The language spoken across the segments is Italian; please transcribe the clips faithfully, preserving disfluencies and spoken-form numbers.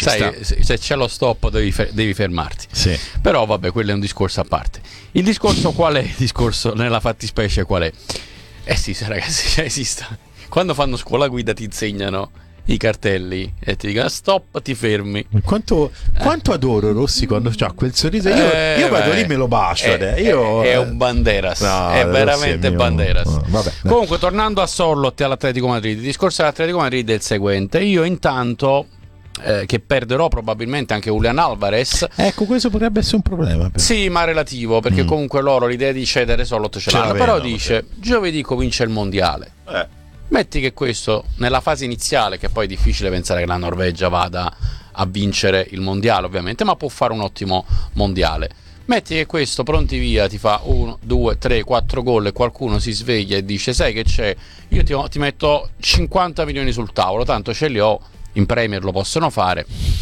sai, se, se c'è lo stop devi, fer- devi fermarti. Sì. Però vabbè, quello è un discorso a parte. Il discorso qual è? Il discorso nella fattispecie qual è? Eh sì, ragazzi, cioè, esiste. Quando fanno scuola guida ti insegnano i cartelli e ti dicono stop, ti fermi. Quanto, quanto adoro Rossi quando c'ha quel sorriso. Io, Eh, io vado beh, lì me lo bacio. È, eh. Io, è, è eh. un Banderas, No, è Rossi veramente è mio- Banderas. oh, vabbè. Comunque, tornando a Sorloth e all'Atletico Madrid, il discorso dell'Atletico Madrid è il seguente. Io intanto eh, che perderò probabilmente anche Julian Alvarez. Ecco, questo potrebbe essere un problema. però. Sì, ma relativo, perché Mm. comunque loro l'idea di cedere Sorloth ce Ce l'hanno. l'avevano, Però dice, giovedì comincia il mondiale. Eh. Metti che questo, nella fase iniziale, che poi è difficile pensare che la Norvegia vada a vincere il mondiale ovviamente, ma può fare un ottimo mondiale. Metti che questo pronti via ti fa uno, due, tre, quattro gol e qualcuno si sveglia e dice sai che c'è, io ti, ti metto cinquanta milioni sul tavolo, tanto ce li ho, in Premier lo possono fare,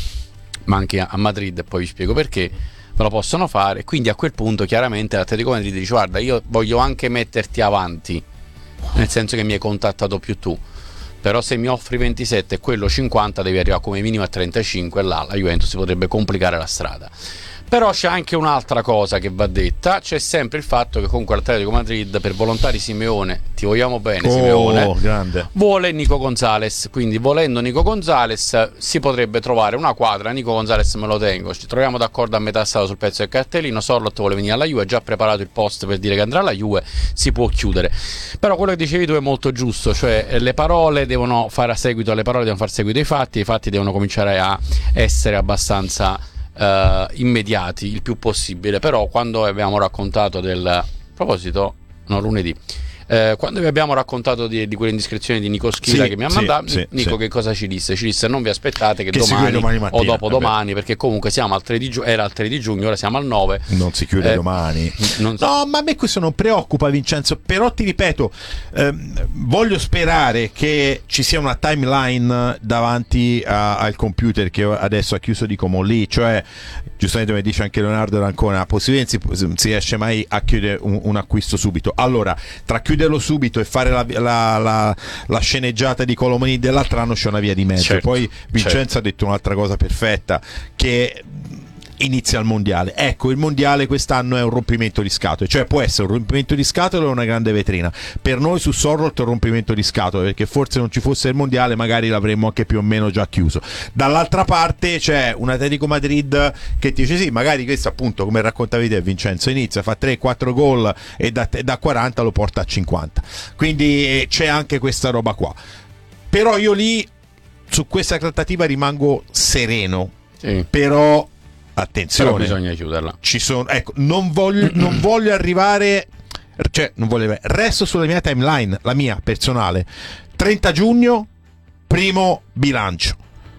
ma anche a Madrid, e poi vi spiego perché me lo possono fare. Quindi a quel punto chiaramente l'Atletico Madrid dice guarda, io voglio anche metterti avanti, nel senso che mi hai contattato più tu, però se mi offri ventisette e quello cinquanta devi arrivare come minimo a trentacinque, e là la Juventus si potrebbe complicare la strada. Però c'è anche un'altra cosa che va detta, c'è sempre il fatto che comunque l'Atletico Madrid, per volontà di Simeone, ti vogliamo bene Oh, Simeone, grande. vuole Nico Gonzalez, quindi volendo Nico Gonzalez si potrebbe trovare una quadra. Nico Gonzalez me lo tengo, ci troviamo d'accordo a metà strada sul pezzo del cartellino, Sorloth vuole venire alla Juve, ha già preparato il post per dire che andrà alla Juve, si può chiudere. Però quello che dicevi tu è molto giusto, cioè le parole devono fare a seguito alle parole, devono far seguito ai fatti, i fatti devono cominciare a essere abbastanza Uh, immediati il più possibile. Però quando abbiamo raccontato del a proposito no lunedì eh, quando vi abbiamo raccontato di, di quelle indiscrezioni di Nico Schira Sì, che mi ha sì, mandato sì, Nico sì. Che cosa ci disse? Ci disse non vi aspettate che, Che si domani, chiude domani mattina, o dopodomani, vabbè. perché comunque siamo al tre di giugno, era al tre di giugno, ora siamo al nove, Non si chiude Eh, domani. non so. No, ma a me questo non preoccupa, Vincenzo. Però ti ripeto, ehm, voglio sperare che ci sia una timeline davanti a- al computer che adesso ha chiuso di Comolli. Cioè, giustamente come dice anche Leonardo D'Ancona, possibilmente si, si riesce mai a chiudere un, un acquisto subito. Allora, tra chiuderlo subito e fare la, la, la, la sceneggiata di Colomani dell'altro anno c'è una via di mezzo. Certo, Poi Vincenzo certo. ha detto un'altra cosa perfetta, che inizia il mondiale. Ecco, il mondiale quest'anno è un rompimento di scatole, cioè può essere un rompimento di scatole o una grande vetrina. Per noi su Sorloth è un rompimento di scatole, perché forse non ci fosse il mondiale magari l'avremmo anche più o meno già chiuso. Dall'altra parte c'è un Atletico Madrid che ti dice sì, magari questo appunto, come raccontavi te Vincenzo, inizia, fa tre quattro gol e da, da quaranta lo porta a cinquanta, quindi eh, c'è anche questa roba qua. Però io lì su questa trattativa rimango sereno, Sì. però attenzione, Però bisogna chiuderla. ci sono, ecco, non voglio, non voglio arrivare, cioè non voglio arrivare, resto sulla mia timeline, la mia personale. Trenta giugno, primo bilancio.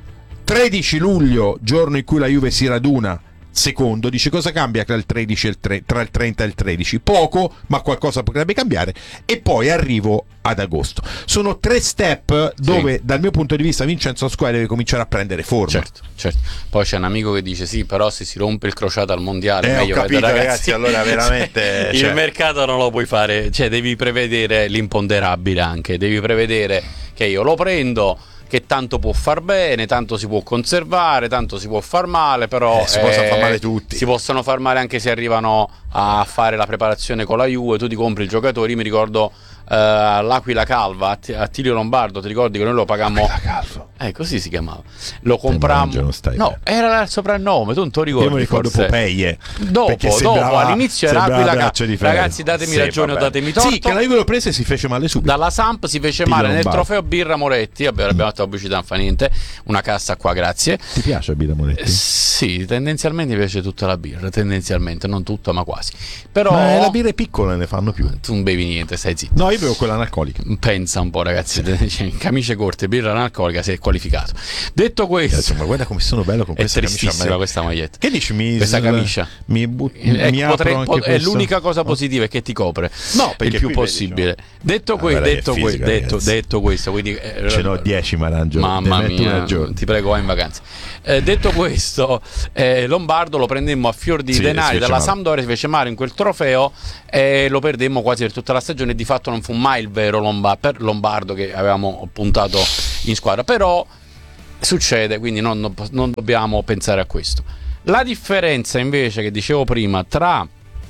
Tredici luglio, giorno in cui la Juve si raduna, secondo. Dice cosa cambia tra il tredici e il tre, tra il trenta e il tredici? Poco, ma qualcosa potrebbe cambiare. E poi arrivo ad agosto. Sono tre step dove, sì, dal mio punto di vista, Vincenzo Square deve cominciare a prendere forma. Certo, certo. Poi c'è un amico che dice sì, però se si rompe il crociato al mondiale, eh, meglio ho capito, ragazzi. ragazzi, allora veramente il cioè... mercato non lo puoi fare, cioè devi prevedere l'imponderabile anche, devi prevedere che io lo prendo, che tanto può far bene, tanto si può conservare, tanto si può far male, però eh, si possono far male tutti. Si possono far male anche se arrivano a fare la preparazione con la Juve, tu ti compri il giocatore. Io mi ricordo uh, l'Aquila Calva, Attilio Lombardo, ti ricordi che noi lo pagammo? Eh, così si chiamava. Lo comprammo. No, era il soprannome, tu non te lo ricordi? Io mi ricordo forse. Popeye. Dopo, sembrava, dopo all'inizio era Aquila Calva. Ragazzi, datemi sì, ragione vabbè. o datemi torto. Sì, che la Juve lo prese e si fece male subito. Dalla Samp si fece Attilio male nel Lombardo. trofeo Birra Moretti. Vabbè, abbiamo fatto la pubblicità, non fa niente. Una cassa qua, grazie. Ti piace la birra Moretti? Eh, sì, tendenzialmente mi piace tutta la birra, tendenzialmente, non tutta ma quasi. Però ma la birra è piccola, ne fanno più. Tu non bevi niente, stai zitto. No, io bevo quella analcolica. Pensa un po', ragazzi, camicie corte, birra analcolica, sei qualificato. Detto questo, ma guarda come sono bello con è questa camicia. tristissima questa maglietta. Che dici? Mi, questa camicia mi, but, eh, mi potrei, apro pot- anche è questo. l'unica cosa positiva è che ti copre no, perché il più qui possibile. Vedi, cioè, detto, que- ah, detto, fisica, que- detto, ragazzi. detto questo, quindi eh, ce n'ho dieci marangio. Mamma mia, ti prego, vai in vacanza. Eh, detto questo, eh, Lombardo lo prendemmo a fior di sì, denari dalla male. Sampdoria, si fece male in quel trofeo e lo perdemmo quasi per tutta la stagione. E di fatto non fu mai il vero Lomba- per Lombardo che avevamo puntato in squadra. Però succede, quindi non, non dobbiamo pensare a questo. La differenza invece che dicevo prima tra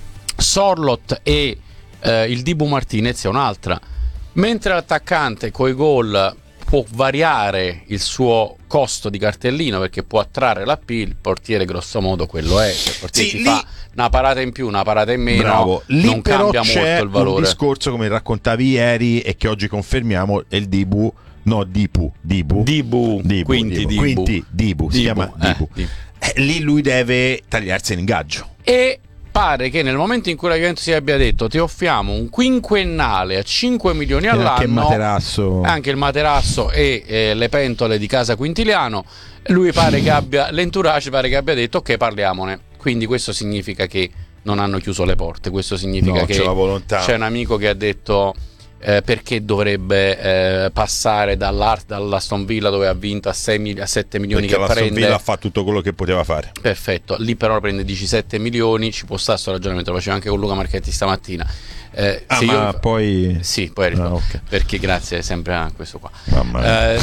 Sorloth e eh, il Dibu Martinez è un'altra. Mentre l'attaccante coi gol può variare il suo costo di cartellino perché può attrarre l'appeal, il portiere grosso modo quello è, se il portiere sì, ti lì... fa una parata in più, una parata in meno, Bravo. Lì non però cambia c'è molto il valore. Un discorso, come raccontavi ieri e che oggi confermiamo, è il Dibu, no Dibu, Dibu, Dibu, Dibu, Quinti Dibu, Dibu, Quinti Dibu, si Dibu, chiama eh, Dibu. Dibu. Eh, lì lui deve tagliarsi l'ingaggio. E pare che nel momento in cui la Juventus si abbia detto ti offriamo un quinquennale a cinque milioni all'anno, anche il materasso, anche il materasso e eh, le pentole di casa Quintiliano, lui pare che abbia, l'entourage pare che abbia detto ok, parliamone. Quindi questo significa che non hanno chiuso le porte, questo significa no, che c'è la volontà. C'è un amico che ha detto eh, perché dovrebbe eh, passare dall'Aston Villa dove ha vinto a, sei, a sette milioni, perché che l'Aston prende, Villa fa tutto quello che poteva fare. Perfetto, lì però prende diciassette milioni, ci può stare questo ragionamento, lo faceva anche con Luca Marchetti stamattina. Eh, ah, se ma io... poi sì, poi ah, okay. Perché grazie sempre a questo qua. Eh,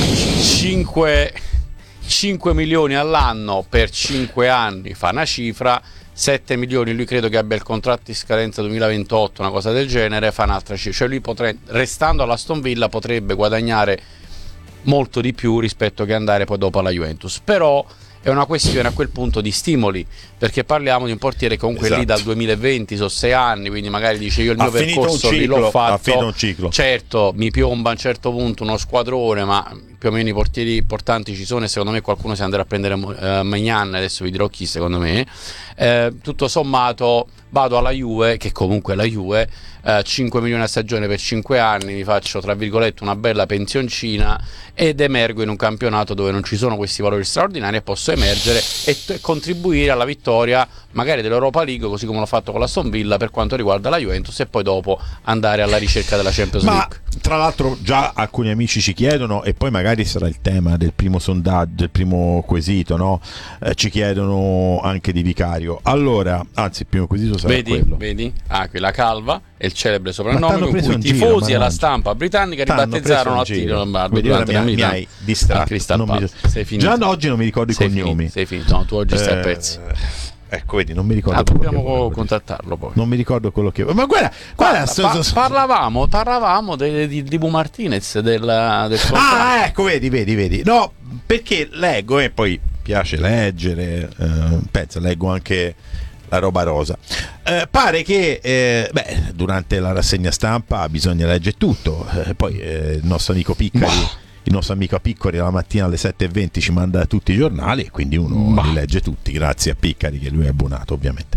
cinque, cinque milioni all'anno per cinque anni fa una cifra, sette milioni, lui credo che abbia il contratto di scadenza duemilaventotto, una cosa del genere, fa un'altra cifra, cioè lui potrebbe, restando all'Aston Villa, potrebbe guadagnare molto di più rispetto che andare poi dopo alla Juventus. Però è una questione a quel punto di stimoli, perché parliamo di un portiere che comunque esatto. Lì dal duemilaventi, sono sei anni, quindi magari dice io il mio ha percorso ciclo, lì l'ho fatto, un ciclo. Certo mi piomba a un certo punto uno squadrone, ma più o meno i portieri importanti ci sono e secondo me qualcuno si andrà a prendere uh, Maignan, adesso vi dirò chi secondo me. Eh, tutto sommato vado alla Juve, che comunque è la Juve, eh, cinque milioni a stagione per cinque anni, mi faccio tra virgolette una bella pensioncina ed emergo in un campionato dove non ci sono questi valori straordinari e posso emergere e t- contribuire alla vittoria magari dell'Europa League, così come l'ho fatto con l'Aston Villa per quanto riguarda la Juventus, e poi dopo andare alla ricerca della Champions Ma, League. Tra l'altro già alcuni amici ci chiedono, e poi magari sarà il tema del primo sondaggio, del primo quesito, no? Eh, ci chiedono anche di Vicario. Allora, anzi il primo quesito sarà vedi, quello. Vedi? Aquila Calva è il celebre soprannome con cui i giro, tifosi e la stampa britannica ribattezzarono Attilio Lombardo durante la mi, mi hai distratto. Non mi... Sei finito. Già oggi non mi ricordo sei i cognomi. Finito, sei finito, no, tu oggi stai eh, a pezzi. Ecco, vedi, non mi ricordo. Ah, dobbiamo contattarlo poi. Non mi ricordo quello che. Ma guarda, guarda Parla, pa- parlavamo, parlavamo de, di Dibu Martinez del, del Ah, ecco, vedi, vedi, vedi. No, perché leggo e poi piace leggere, eh, penso, leggo anche la roba rosa. Eh, pare che eh, beh, durante la rassegna stampa bisogna leggere tutto. Eh, poi eh, il nostro amico Piccari. Bah. Il nostro amico Piccari la mattina alle sette e venti ci manda tutti i giornali e quindi uno bah. li legge tutti, grazie a Piccari che lui è abbonato ovviamente.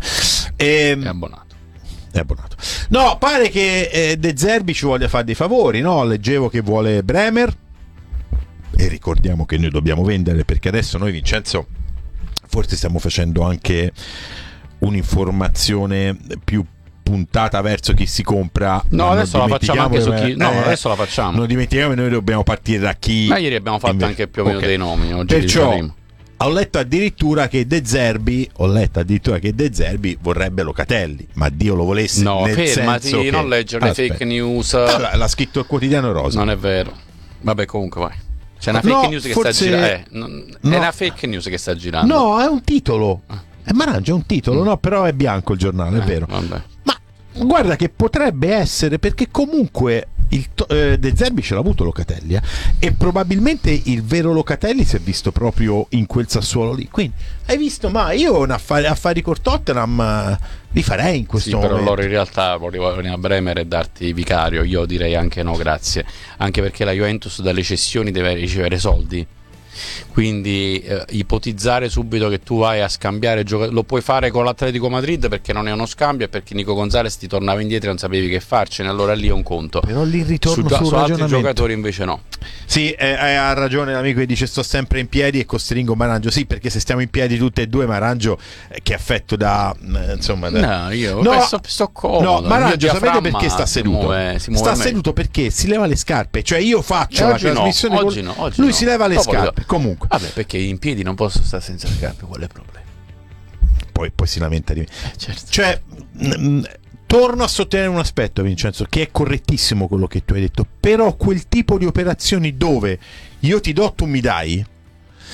E, è abbonato. È abbonato. No, pare che eh, De Zerbi ci voglia fare dei favori, no? Leggevo che vuole Bremer e ricordiamo che noi dobbiamo vendere, perché adesso noi, Vincenzo, forse stiamo facendo anche un'informazione più puntata verso chi si compra. No, adesso la facciamo anche su chi. No, eh, adesso la facciamo. Non dimentichiamo che noi dobbiamo partire da chi. Ma ieri abbiamo fatto invece anche più o meno okay. dei nomi. Oggi Perciò ho letto addirittura che De Zerbi, ho letto addirittura che De Zerbi vorrebbe Locatelli, ma Dio lo volesse. No, nel fermati, senso che... non leggere le fake news. Ah, l'ha scritto il quotidiano Rosa. Non è vero. Vabbè, comunque vai. C'è una no, fake news che forse... sta girando. Eh, non... no. È una fake news che sta girando. No, è un titolo. È Marangia, è un titolo, mm. no, però è bianco il giornale, eh, è vero. Vabbè. Ma guarda che potrebbe essere, perché comunque il to- eh, De Zerbi ce l'ha avuto Locatelli eh, e probabilmente il vero Locatelli si è visto proprio in quel Sassuolo lì. Quindi hai visto, ma io un affari, affari col Tottenham li farei in questo sì, momento. Però loro in realtà volevano a Bremer e darti Vicario. Io direi anche no, grazie, anche perché la Juventus dalle cessioni deve ricevere soldi. Quindi eh, ipotizzare subito che tu vai a scambiare gioca- lo puoi fare con l'Atletico Madrid perché non è uno scambio e perché Nico Gonzalez ti tornava indietro e non sapevi che farcene, allora lì è un conto. Però lì ritorno su, sul su altri ragionamento. giocatori invece no. Sì, eh, ha ragione l'amico che dice sto sempre in piedi e costringo Marangio. Sì, perché se stiamo in piedi tutte e due, Marangio eh, che è affetto da eh, insomma da... no, io no, sto, sto comodo. No, Marangio sapete perché sta seduto? Si muove, si muove sta meglio. seduto perché si leva le scarpe, cioè io faccio eh, la oggi trasmissione no, col... oggi no, oggi lui no. si leva le Dopo scarpe lo... comunque. Vabbè, perché in piedi non posso stare senza scarpe, qual è il problema? Poi, poi si lamenta di me. Eh, certo. Cioè, mh, torno a sottolineare un aspetto, Vincenzo, che è correttissimo quello che tu hai detto, però quel tipo di operazioni dove io ti do, tu mi dai,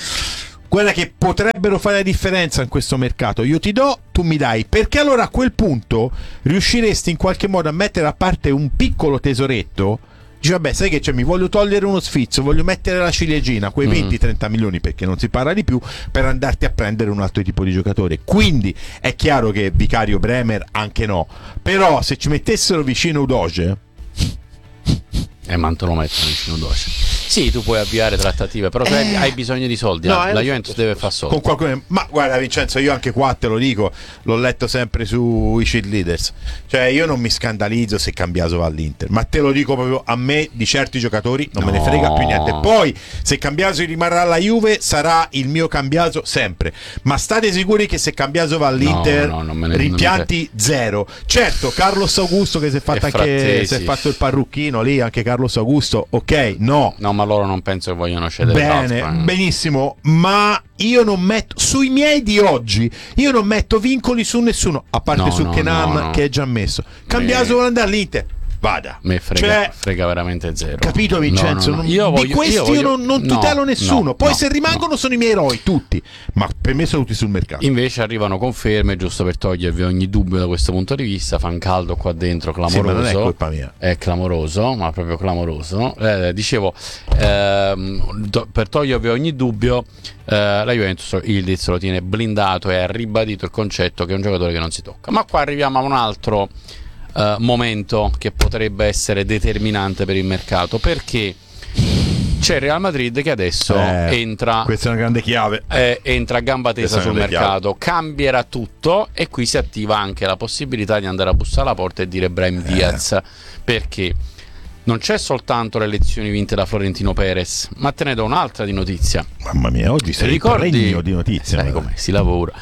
guarda che potrebbero fare la differenza in questo mercato, io ti do, tu mi dai, perché allora a quel punto riusciresti in qualche modo a mettere a parte un piccolo tesoretto. Dice, vabbè, sai che c'è, mi voglio togliere uno sfizio, voglio mettere la ciliegina, quei venti trenta milioni, perché non si parla di più, per andarti a prendere un altro tipo di giocatore. Quindi è chiaro che Vicario, Bremer anche no, però se ci mettessero vicino Udoge, Eh, ma non te lo mettono vicino Udoge. Sì, tu puoi avviare trattative, però se Eh. hai bisogno di soldi, No, eh, eh, la Juventus deve fare soldi. con qualcuno. Ma guarda Vincenzo, io anche qua te lo dico, l'ho letto sempre sui cheerleaders, cioè io non mi scandalizzo se Cambiaso va all'Inter, ma te lo dico proprio, a me di certi giocatori non me ne No. frega più niente. Poi se Cambiaso rimarrà alla Juve sarà il mio Cambiaso sempre, ma state sicuri che se Cambiaso va all'Inter No, no, non me ne- rimpianti zero. Certo, Carlos Augusto che si è fatto E anche Frattesi. si è fatto il parrucchino lì, anche Carlos Augusto, ok, no. No, ma loro non penso che vogliono cedere Bene, l'altro, eh. benissimo, ma io non metto sui miei di oggi, io non metto vincoli su nessuno, a parte No, su no, Kenan no, no. che è già messo. Cambiaso Me- vuole andare all'Inter, vada. Me frega, Cioè, frega veramente zero. capito Vincenzo? No, no, no. Non- Io di voglio- questi io, voglio- non, non no, tutelo nessuno. no, Poi no, se rimangono no. sono i miei eroi, tutti. Ma per me sono tutti sul mercato. Invece arrivano conferme, giusto per togliervi ogni dubbio da questo punto di vista. Fan caldo qua dentro, clamoroso. Sì, ma non è colpa mia. È clamoroso, ma proprio clamoroso. Eh, dicevo, ehm, to- per togliervi ogni dubbio, eh, la Juventus Yildiz lo tiene blindato e ha ribadito il concetto che è un giocatore che non si tocca. Ma qua arriviamo a un altro eh, momento che potrebbe essere determinante per il mercato, perché c'è il Real Madrid che adesso Eh, entra Questa è una grande chiave. eh, entra a gamba tesa Questa è sul una mercato, cambierà tutto e qui si attiva anche la possibilità di andare a bussare alla porta e dire Brahim Diaz, perché non c'è soltanto le elezioni vinte da Florentino Perez, ma te ne do un'altra di notizia. Mamma mia, oggi sei Ricordi- il regno di notizie. Sai come si lavora.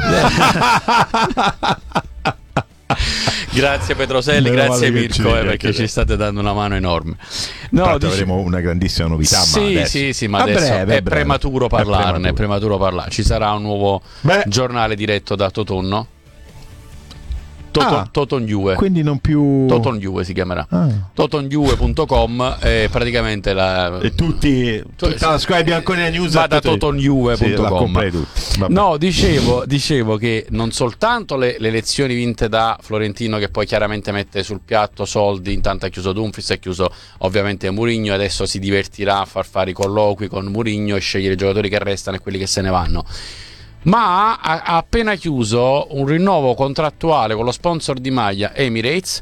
Grazie Petroselli, Meno grazie male che ci Mirko, eh, vedi perché anche te. ci state dando una mano enorme. No, Tanto dice- avremo una grandissima novità, ma sì, adesso. sì, sì, ma A adesso breve, a è breve. prematuro È parlarne, è prematuro. prematuro parlare. Ci sarà un nuovo Beh. giornale diretto da Totonno. Toto, Ah, Toton Juve. Quindi non più Toton Juve si chiamerà. Ah. toton juve punto com è praticamente la E tutti, tutta la squadra bianconera news va da a tutti. toton juve punto com. Sì, la comprei tutti. Vabbè. No, dicevo, dicevo che non soltanto le, le elezioni vinte da Florentino, che poi chiaramente mette sul piatto soldi, intanto ha chiuso Dumfries, ha chiuso ovviamente Mourinho, adesso si divertirà a far fare i colloqui con Mourinho e scegliere i giocatori che restano e quelli che se ne vanno. Ma ha, ha appena chiuso un rinnovo contrattuale con lo sponsor di maglia Emirates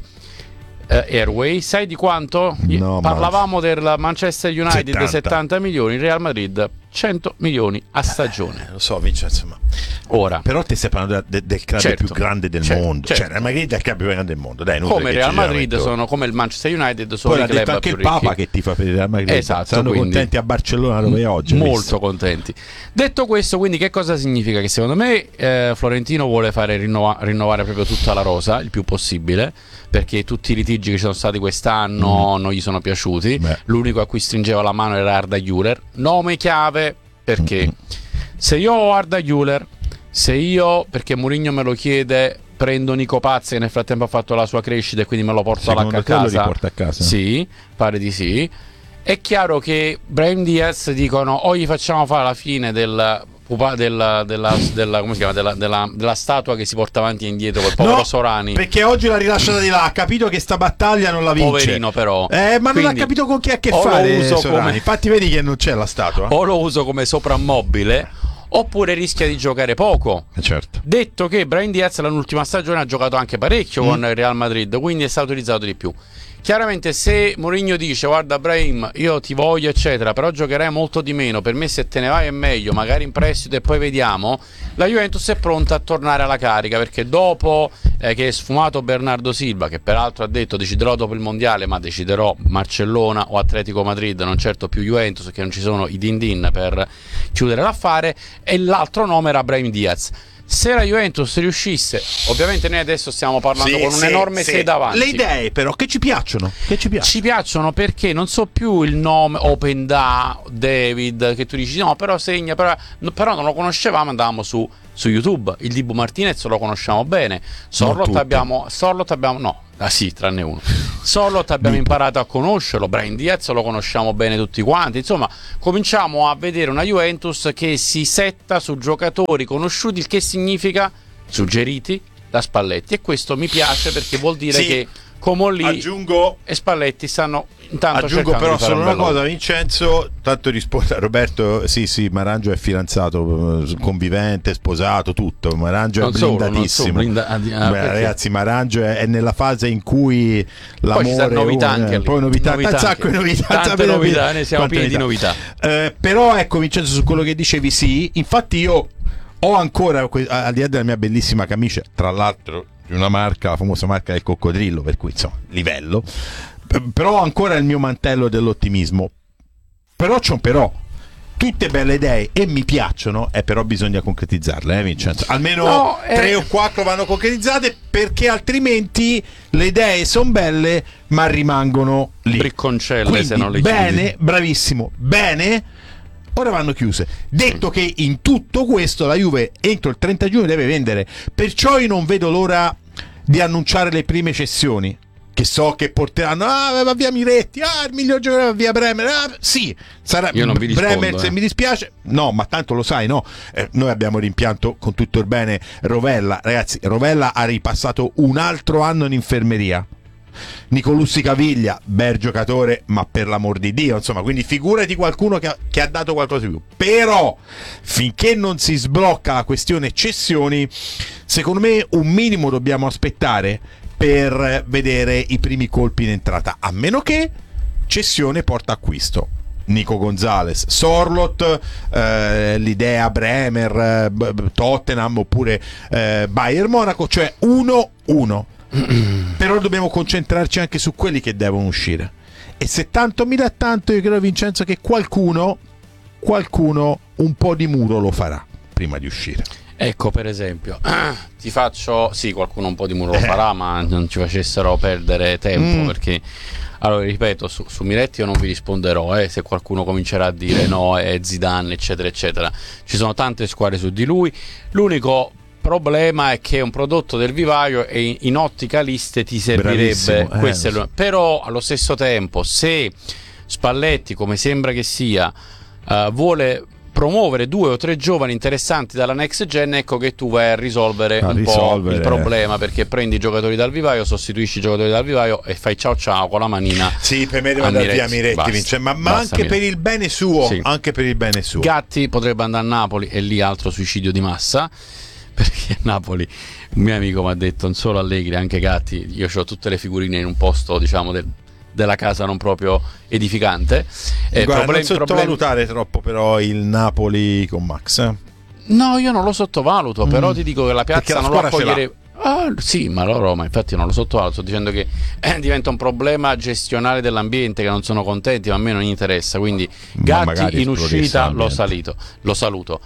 eh, Airways. Sai di quanto? No, Parlavamo del Manchester United settanta. settanta milioni, Real Madrid cento milioni a stagione. Eh, lo so Vincenzo, ma Ora, però te stai parlando de- del club Certo, più grande del certo, mondo, certo. cioè Real Madrid è il club più grande del mondo, dai, inutile come che Real ci Madrid lamento. sono, come il Manchester United, sono Poi i l'ha detto club anche più il Papa ricchi. che tifa per il Real Madrid. Esatto, Saranno quindi- contenti a Barcellona dove è oggi. hai Molto visto? contenti. Detto questo, quindi che cosa significa? Che secondo me eh, Florentino vuole fare rinnova- rinnovare proprio tutta la rosa il più possibile, perché tutti i litigi che ci sono stati quest'anno non gli sono piaciuti. Beh. L'unico a cui stringeva la mano era Arda Güler, nome chiave, perché se io ho Arda Güler, se io, perché Mourinho me lo chiede, prendo Nico Pazzi che nel frattempo ha fatto la sua crescita e quindi me lo porto Secondo alla te lo casa, riporta a casa? sì, pare di sì. È chiaro che Brahim Diaz dicono o gli facciamo fare la fine del pupa- della, della, della, come si chiama? Della, della, della statua che si porta avanti e indietro col povero No, Sorani, perché oggi l'ha rilasciata di là, ha capito che sta battaglia non la vince. poverino però, Eh, ma non ha Quindi, capito con chi ha a che o lo fare uso Sorani. come- Infatti vedi che non c'è la statua. o lo uso come soprammobile oppure rischia di giocare poco. Eh, certo. Detto che Brahim Diaz l'ultima stagione ha giocato anche parecchio Mm. con il Real Madrid, quindi è stato utilizzato di più. Chiaramente se Mourinho dice guarda Brahim io ti voglio eccetera, però giocherai molto di meno, per me se te ne vai è meglio, magari in prestito e poi vediamo, la Juventus è pronta a tornare alla carica, perché dopo eh, che è sfumato Bernardo Silva, che peraltro ha detto deciderò dopo il mondiale, ma deciderò Barcellona o Atletico Madrid, non certo più Juventus, perché non ci sono i din din per chiudere l'affare, e l'altro nome era Brahim Diaz. Se la Juventus riuscisse, ovviamente noi adesso stiamo parlando Sì, con sì, un'enorme sì. sede avanti. Le idee però che ci piacciono, che ci piacciono. Ci piacciono perché non so più il nome Open Da, David, che tu dici no, però segna, però, no, però non lo conoscevamo, andavamo su, su YouTube. Il Dibu Martinez lo conosciamo bene. Sorlot tutti. abbiamo, Sorlot abbiamo, no, ah sì, tranne uno. Sorloth abbiamo Bippo. imparato a conoscerlo, Brahim Diaz lo conosciamo bene tutti quanti, insomma cominciamo a vedere una Juventus che si setta su giocatori conosciuti, il che significa suggeriti da Spalletti, e questo mi piace perché vuol dire Sì. che Comolli Aggiungo e Spalletti stanno intanto Aggiungo cercando però di fare solo un una bel cosa, lavoro. Vincenzo, tanto risponde a Roberto, sì sì, Marangio è fidanzato, eh, convivente, sposato, tutto, Marangio Non è solo, non blindatissimo. solo, blinda- ah, Beh, perché? ragazzi, Marangio è, è nella fase in cui l'amore Poi ci sono novità oh, anche eh, lì. poi novità, Novità un sacco di anche. novità, Tante sapete, novità, ne siamo quante pieni di novità. Eh, però ecco Vincenzo, su quello che dicevi, sì, infatti io ho ancora, que- al di là della mia bellissima camicia, tra l'altro di una marca, la famosa marca del coccodrillo, per cui insomma, livello, però ho ancora il mio mantello dell'ottimismo. Però c'ho un però, tutte belle idee e mi piacciono, e però bisogna concretizzarle, eh Vincenzo, almeno No, eh. tre o quattro vanno concretizzate, perché altrimenti le idee sono belle ma rimangono lì, Bricconcelle, quindi se non le bene, chiudi. bravissimo, bene, ora vanno chiuse. Detto che in tutto questo la Juve entro il trenta giugno deve vendere, perciò io non vedo l'ora di annunciare le prime cessioni, che so che porteranno, ah va via Miretti, ah il miglior giocatore va via Bremer, ah, sì, sarà Io non vi rispondo, Bremer, se eh. mi dispiace, no, ma tanto lo sai, no? Eh, noi abbiamo rimpianto con tutto il bene Rovella, ragazzi, Rovella ha ripassato un altro anno in infermeria. Nicolussi Caviglia, bel giocatore, ma per l'amor di Dio, insomma, quindi figurati qualcuno che ha, che ha dato qualcosa di più. Però finché non si sblocca la questione cessioni, secondo me un minimo dobbiamo aspettare per vedere i primi colpi in entrata, a meno che cessione porta acquisto. Nico Gonzalez, Sorloth, eh, l'idea Bremer, eh, b- Tottenham oppure eh, Bayern Monaco, cioè uno uno. Però dobbiamo concentrarci anche su quelli che devono uscire, e se tanto mi dà tanto, io credo Vincenzo che qualcuno qualcuno un po' di muro lo farà prima di uscire. Ecco, per esempio, ti faccio, sì, qualcuno un po' di muro lo Eh. farà, ma non ci facessero perdere tempo, Mm. perché, allora, ripeto, su, su Miretti io non vi risponderò, eh, se qualcuno comincerà a dire no, è Zidane, eccetera, eccetera. Ci sono tante squadre su di lui, l'unico problema è che è un prodotto del vivaio e in, in ottica liste ti servirebbe, Bravissimo, eh, questo è lo lo- però allo stesso tempo, se Spalletti, come sembra che sia, eh, vuole promuovere due o tre giovani interessanti dalla next gen, ecco che tu vai a risolvere A un risolvere. po' il problema, perché prendi i giocatori dal vivaio, sostituisci i giocatori dal vivaio e fai ciao ciao con la manina. Sì, per me deve a andare via Miretti. Miretti, Basta. Vincenzo, ma, ma Basta, anche Miretti. per il bene suo, Sì. anche per il bene suo. Gatti potrebbe andare a Napoli, e lì altro suicidio di massa, perché a Napoli un mio amico mi ha detto non solo Allegri, anche Gatti, io ho tutte le figurine in un posto, diciamo, del, della casa non proprio edificante. Eh, Guarda, problem- non sottovalutare troppo però il Napoli con Max, eh. No, io non lo sottovaluto, Mm. però ti dico che la Perché piazza la non lo squadra ce l'ha. accoglierebbe. Ah, sì, ma loro, ma infatti non lo sottovaluto, sto dicendo che eh, diventa un problema gestionale dell'ambiente, che non sono contenti, ma a me non interessa, quindi Ma magari Gatti in esplodesse uscita l'ambiente. lo salito, lo saluto.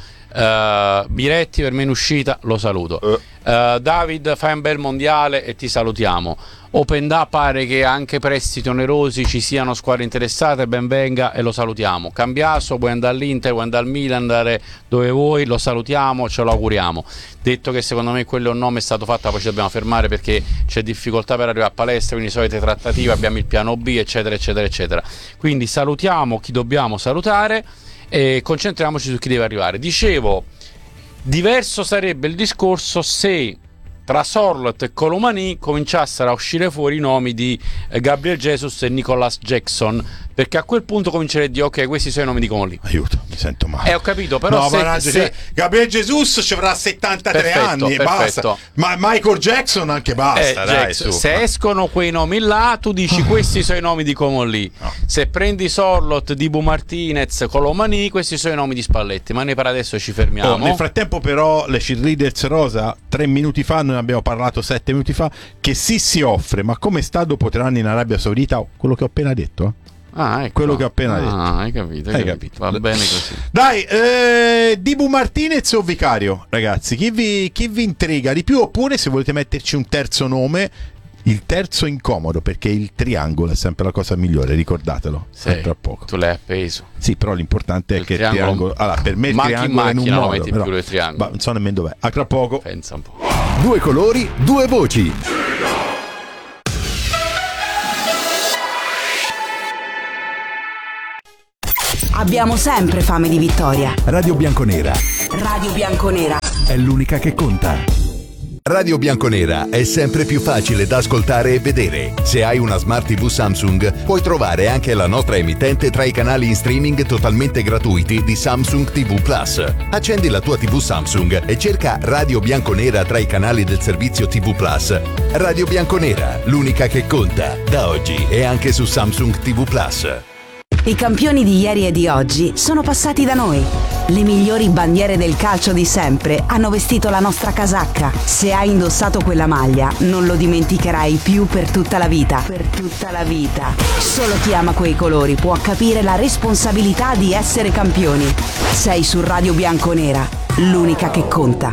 Uh, Miretti per me in uscita lo saluto. Eh. Uh, David, fai un bel mondiale e ti salutiamo. Openda pare che anche prestiti onerosi ci siano squadre interessate, ben venga e lo salutiamo. Cambiaso, vuoi andare all'Inter, vuoi andare al Milan, andare dove vuoi, lo salutiamo, ce lo auguriamo. Detto che secondo me quello è un nome è stato fatto, poi ci dobbiamo fermare perché c'è difficoltà per arrivare a palestra, quindi solite trattative, abbiamo il piano B, eccetera eccetera eccetera. Quindi salutiamo chi dobbiamo salutare e concentriamoci su chi deve arrivare. Dicevo, diverso sarebbe il discorso se tra Sorloth e Colomani cominciassero a uscire fuori i nomi di eh, Gabriel Jesus e Nicolas Jackson, perché a quel punto comincerei a dire ok, questi sono i nomi di Comolli. Aiuto, mi sento male. Eh, ho capito, però no, se, Marangio, se- cioè, Gabriel Jesus ci avrà settantatré Perfetto, anni e perfetto. basta. Ma Michael Jackson anche basta, eh, dai, Jackson, su. se escono quei nomi là, tu dici questi sono i nomi di Comolli. No. Se prendi Sorloth, Dibu Martinez, Colomani, questi sono i nomi di Spalletti. Ma noi per adesso ci fermiamo. Oh, nel frattempo però le cheerleaders rosa tre minuti fa, noi ne abbiamo parlato sette minuti fa, che sì si offre, ma come sta dopo tre anni in Arabia Saudita? Oh, quello che ho appena detto, eh? Ah, ecco. Quello che ho appena ah, detto. hai capito, hai Hai capito. capito. Va bene così. Dai, eh, Dibu Martinez o Vicario, ragazzi, chi vi, chi vi intriga di più? Oppure se volete metterci un terzo nome, il terzo incomodo, perché il triangolo è sempre la cosa migliore, ricordatelo. Sì, tra poco. tu l'hai appeso. Sì, però l'importante è Il che il triangolo- triangolo, allora, per me il Manchi in triangolo è in un macchina, lo modo, metti però- più il triangolo. ma non so nemmeno dov'è. A tra poco. Pensa un po'. Due colori, due voci. Abbiamo sempre fame di vittoria. Radio Bianconera. Radio Bianconera È l'unica che conta. Radio Bianconera è sempre più facile da ascoltare e vedere. Se hai una Smart tivù Samsung, puoi trovare anche la nostra emittente tra i canali in streaming totalmente gratuiti di Samsung tivù Plus. Accendi la tua tivù Samsung e cerca Radio Bianconera tra i canali del servizio tivù Plus. Radio Bianconera, l'unica che conta, da oggi e anche su Samsung tivù Plus. I campioni di ieri e di oggi sono passati da noi. Le migliori bandiere del calcio di sempre hanno vestito la nostra casacca. Se hai indossato quella maglia, non lo dimenticherai più per tutta la vita. Per tutta la vita. Solo chi ama quei colori può capire la responsabilità di essere campioni. Sei su Radio Bianconera, l'unica che conta.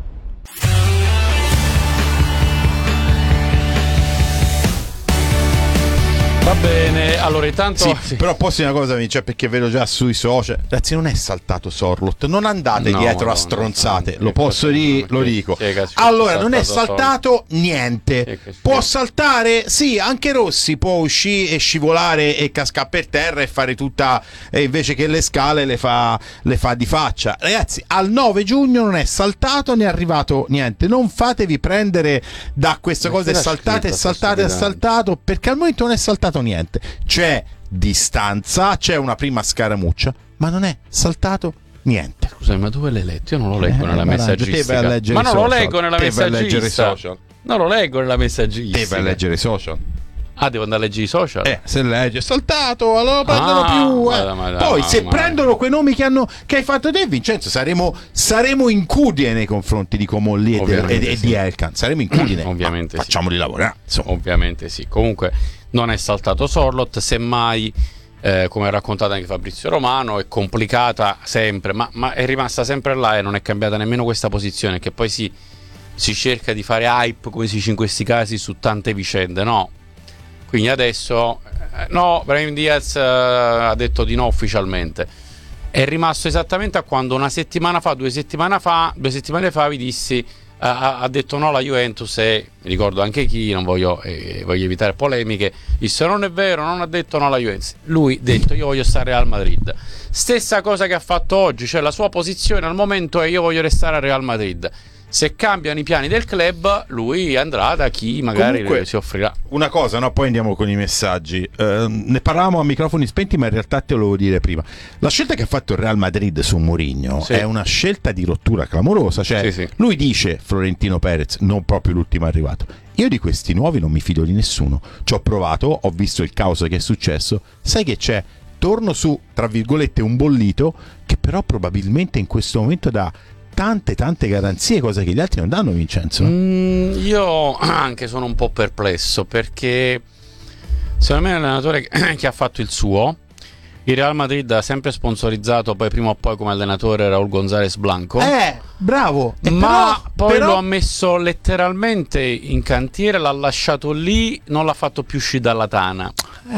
Va bene, allora intanto Sì, sì. però posso dire una cosa, cioè, perché vedo già sui social. Ragazzi, non è saltato Sorloth, non andate No, dietro no, a stronzate, no, lo posso dire, lo dico. Sì, che- Allora, non è saltato saltato niente. Sì, che- Può saltare? Sì, anche Rossi può uscire e scivolare e cascare per terra e fare tutta, e invece che le scale le fa, le fa di faccia. Ragazzi, al nove giugno non è saltato né è arrivato niente. Non fatevi prendere da queste Ma cose, è chi l'ha saltate, è scritto sta saltate, è stupidaggine? saltato, perché al momento non è saltato niente. C'è distanza, c'è una prima scaramuccia, ma non è saltato niente. Scusami, ma dove l'hai letto? Io non lo leggo Eh, nella ma raggio, messaggistica. te vai a leggere Ma i non lo social. leggo nella Te vai a leggere i messaggistica. social. Non lo leggo nella messaggistica. Te vai a leggere i social. Ah, devo andare a leggere i social? Eh, se legge saltato, allora lo prendono Ah, più. eh. ma- ma- Poi ma- se ma- prendono quei nomi che, hanno, che hai fatto te, Vincenzo, saremo, saremo incudine nei confronti di Comolli e, de- Ovviamente e- e sì. di Elkan. Saremo incudine. Ovviamente Ma sì. facciamoli lavorare. Insomma. Ovviamente sì. Comunque non è saltato Sorloth, semmai, eh, come ha raccontato anche Fabrizio Romano, è complicata sempre, ma, ma è rimasta sempre là e non è cambiata nemmeno questa posizione, che poi si, si cerca di fare hype, come si dice in questi casi, su tante vicende, no? Quindi adesso, eh, no, Brahim Diaz eh, ha detto di no ufficialmente. È rimasto esattamente a quando una settimana fa, due settimane fa, due settimane fa vi dissi, ha, ha detto no la Juventus e mi ricordo anche chi, non voglio, eh, voglio evitare polemiche, disse non è vero, non ha detto no la Juventus. Lui ha detto io voglio stare al Madrid. Stessa cosa che ha fatto oggi, cioè la sua posizione al momento è io voglio restare al Real Madrid. Se cambiano i piani del club, lui andrà da chi magari Comunque, si offrirà. Una cosa, no? Poi andiamo con i messaggi. Eh, ne parlavamo a microfoni spenti, ma in realtà te lo volevo dire prima. La scelta che ha fatto il Real Madrid su Mourinho Sì. è una scelta di rottura clamorosa. Cioè, Sì, sì. lui dice, Florentino Perez, non proprio l'ultimo arrivato. Io di questi nuovi non mi fido di nessuno. Ci ho provato, ho visto il caos che è successo. Sai che c'è? Torno su, tra virgolette, un bollito che però probabilmente in questo momento dà tante tante garanzie, cose che gli altri non danno, Vincenzo. Mm, io anche sono un po' perplesso perché secondo me è un allenatore che ha fatto il suo. Il Real Madrid ha sempre sponsorizzato poi prima o poi come allenatore Raúl González Blanco, Eh, bravo. E ma però- poi però- lo ha messo letteralmente in cantiere, l'ha lasciato lì, non l'ha fatto più uscire dalla tana.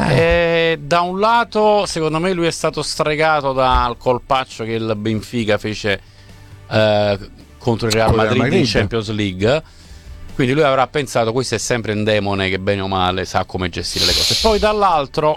E da un lato secondo me lui è stato stregato dal colpaccio che il Benfica fece eh, contro il Real Con il Madrid, Real Madrid. in Champions League, quindi lui avrà pensato questo è sempre un demone che bene o male sa come gestire le cose. Poi dall'altro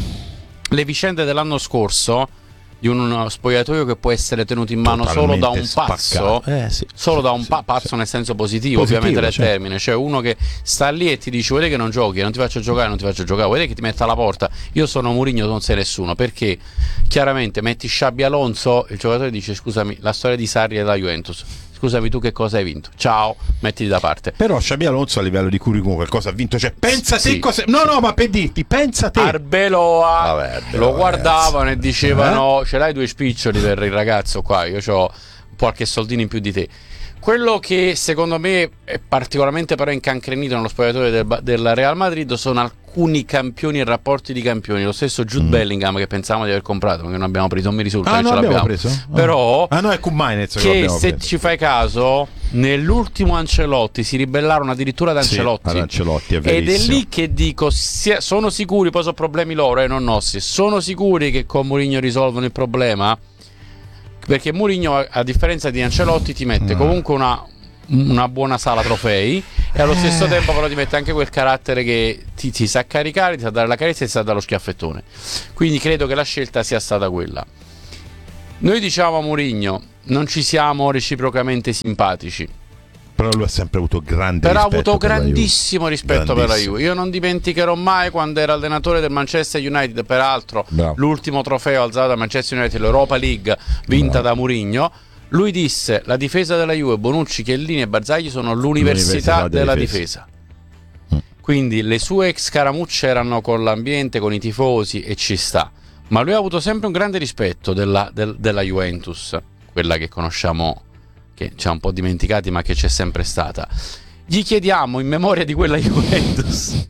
le vicende dell'anno scorso di uno spogliatoio che può essere tenuto in mano solo da un Totalmente pazzo, spaccato. Eh, sì, solo sì, da un sì, pa- pazzo sì. nel senso positivo, Positivo, ovviamente del certo. termine, cioè uno che sta lì e ti dice vuoi che non giochi, non ti faccio giocare, non ti faccio giocare, vuoi che ti metta alla porta, io sono Mourinho, non sei nessuno, perché chiaramente metti Xabi Alonso, il giocatore dice scusami, la storia di Sarri e la Juventus, scusami tu che cosa hai vinto, ciao, mettiti da parte. Però Xabi Alonso a livello di curriculum qualcosa ha vinto, cioè pensa te Sì. cosa... No, no, ma per dirti, pensa te. Arbeloa Vabbè, Arbeloa, lo guardavano ragazzi. e dicevano ce l'hai due spiccioli per il ragazzo qua, io ho qualche soldino in più di te. Quello che secondo me è particolarmente però incancrenito nello spogliatoio del, del Real Madrid sono alcuni campioni e rapporti di campioni. Lo stesso Jude Mm. Bellingham che pensavamo di aver comprato, ma che non abbiamo preso, non mi risulta Ah, che non ce l'abbiamo l'abbiamo. preso? Ah. Però Ah, no, è Kumainez che che l'abbiamo se preso. ci fai caso, nell'ultimo Ancelotti si ribellarono addirittura ad Sì, Ancelotti. ad Ancelotti, è Ed è verissimo. lì che dico, sia- sono sicuri, poi sono problemi loro e eh, non nostri, sono sicuri che con Mourinho risolvono il problema? Perché Mourinho, a, a differenza di Ancelotti, ti mette No. comunque una, una buona sala trofei e allo stesso tempo però ti mette anche quel carattere che ti, ti sa caricare, ti sa dare la carezza e ti sa dare lo schiaffettone. Quindi credo che la scelta sia stata quella. Noi diciamo a Mourinho non ci siamo reciprocamente simpatici, però lui ha sempre avuto grande però ha rispetto avuto per la grandissimo Juve. rispetto Grandissimo. per la Juve. Io non dimenticherò mai quando era allenatore del Manchester United, peraltro Bravo. l'ultimo trofeo alzato da Manchester United, l'Europa League vinta Bravo. da Mourinho. Lui disse: la difesa della Juve, Bonucci, Chiellini e Barzagli sono l'università, L'università della della difesa. Quindi le sue scaramucce erano con l'ambiente, con i tifosi, e ci sta. Ma lui ha avuto sempre un grande rispetto della, del, della Juventus, quella che conosciamo, che ci ha un po' dimenticati ma che c'è sempre stata. Gli chiediamo, in memoria di quella Juventus,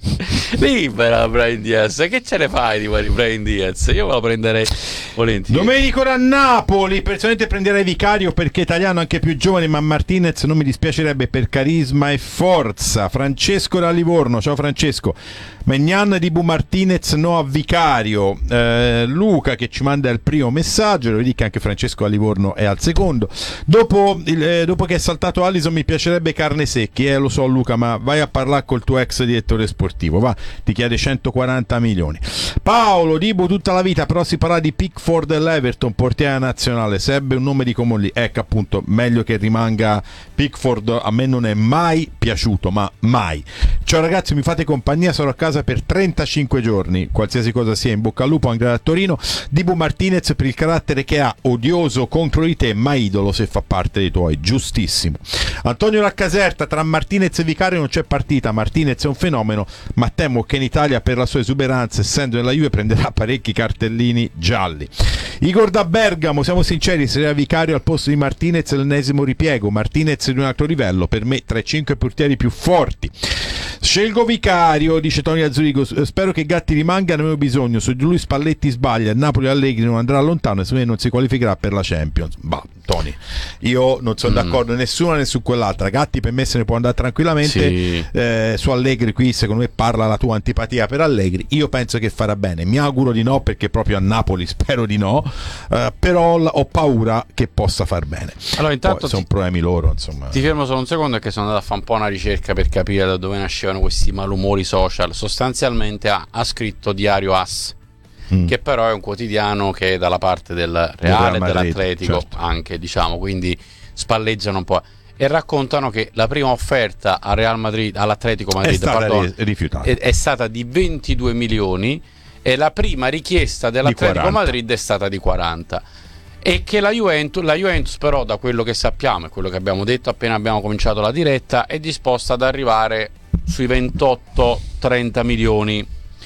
libera Brahim Diaz, che ce ne fai di Brahim Diaz? Io me lo prenderei volentieri. Domenico da Napoli, personalmente prenderei Vicario perché è italiano, anche più giovane, ma Martinez non mi dispiacerebbe per carisma e forza. Francesco da Livorno, ciao Francesco. Magnan di Bu Martinez no a Vicario. eh, Luca che ci manda il primo messaggio, lo vedi che anche Francesco da Livorno è al secondo. Dopo, il, eh, dopo che è saltato Alisson mi piacerebbe Carne Secchi, eh, lo so Luca, ma vai a parlare col tuo ex direttore sportivo, va, ti chiede centoquaranta milioni. Paolo, Dibu tutta la vita, però si parla di Pickford e l'Everton, portiere nazionale, se ebbe un nome di Comolli, ecco appunto, meglio che rimanga Pickford, a me non è mai piaciuto, ma mai. Ciao ragazzi, mi fate compagnia, sarò a casa per trentacinque giorni, qualsiasi cosa sia, in bocca al lupo anche da Torino. Dibu Martinez per il carattere che ha, odioso contro di te, ma idolo se fa parte dei tuoi, giustissimo. Antonio Laccaserta, tra Martinez e Vicario non c'è partita, Martinez è un fenomeno, ma temo che in Italia per la sua esuberanza, essendo nella Juve, prenderà parecchi cartellini gialli. Igor da Bergamo, siamo sinceri, seria Vicario al posto di Martinez l'ennesimo ripiego, Martinez di un altro livello, per me tra i cinque portieri più forti. Scelgo Vicario, dice Tony Azzurigo, spero che Gatti rimanga, ne avevo bisogno, su di lui Spalletti sbaglia, Napoli Allegri non andrà lontano e secondo me non si qualificherà per la Champions. Bah, Tony, io non sono mm. d'accordo nessuna né su quell'altra. Gatti per me se ne può andare tranquillamente, sì. eh, su Allegri qui secondo me parla la tua antipatia per Allegri, io penso che farà bene, mi auguro di no perché proprio a Napoli spero di no, eh, però ho paura che possa far bene. Allora intanto poi sono problemi loro, insomma. Ti fermo solo un secondo, che sono andato a fare un po' una ricerca per capire da dove nascevano questi malumori social. Sostanzialmente ha, ha scritto Diario As, mm. che però è un quotidiano che è dalla parte del Reale e dell'Atletico, certo. Anche, diciamo, quindi spalleggiano un po'. E raccontano che la prima offerta al Real Madrid, all'Atletico Madrid, è stata pardon, rifiutata. È, è stata di ventidue milioni e la prima richiesta dell'Atletico Madrid è stata di quaranta. E che la Juventus, la Juventus però, da quello che sappiamo e quello che abbiamo detto appena abbiamo cominciato la diretta, è disposta ad arrivare sui ventotto trenta milioni,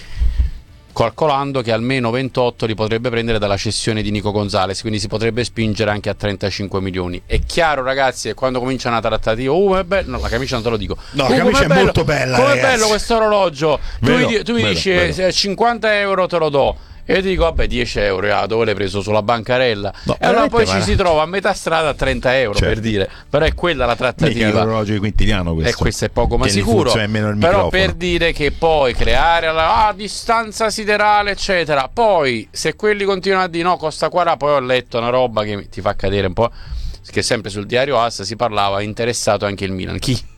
calcolando che almeno ventotto li potrebbe prendere dalla cessione di Nico Gonzalez, quindi si potrebbe spingere anche a trentacinque milioni. È chiaro ragazzi che quando comincia una trattativa, uh, è bello, no, la camicia non te lo dico, no, uh, la camicia è bello, molto bella, come è ragazzi. bello questo orologio, vero, tu, mi, tu mi vero, dici vero. cinquanta euro te lo do, e io ti dico vabbè dieci euro, ah, dove l'hai preso? Sulla bancarella? No, e allora poi ma... ci si trova a metà strada a trenta euro, certo. Per dire, però è quella la trattativa. Mica l'orologio di Quintiliano questo. E questo è poco ma che sicuro, però microfono. Per dire che poi creare la ah, distanza siderale eccetera, poi se quelli continuano a dire no costa quaranta, poi ho letto una roba che ti fa cadere un po', che sempre sul Diario As si parlava interessato anche il Milan. Chi?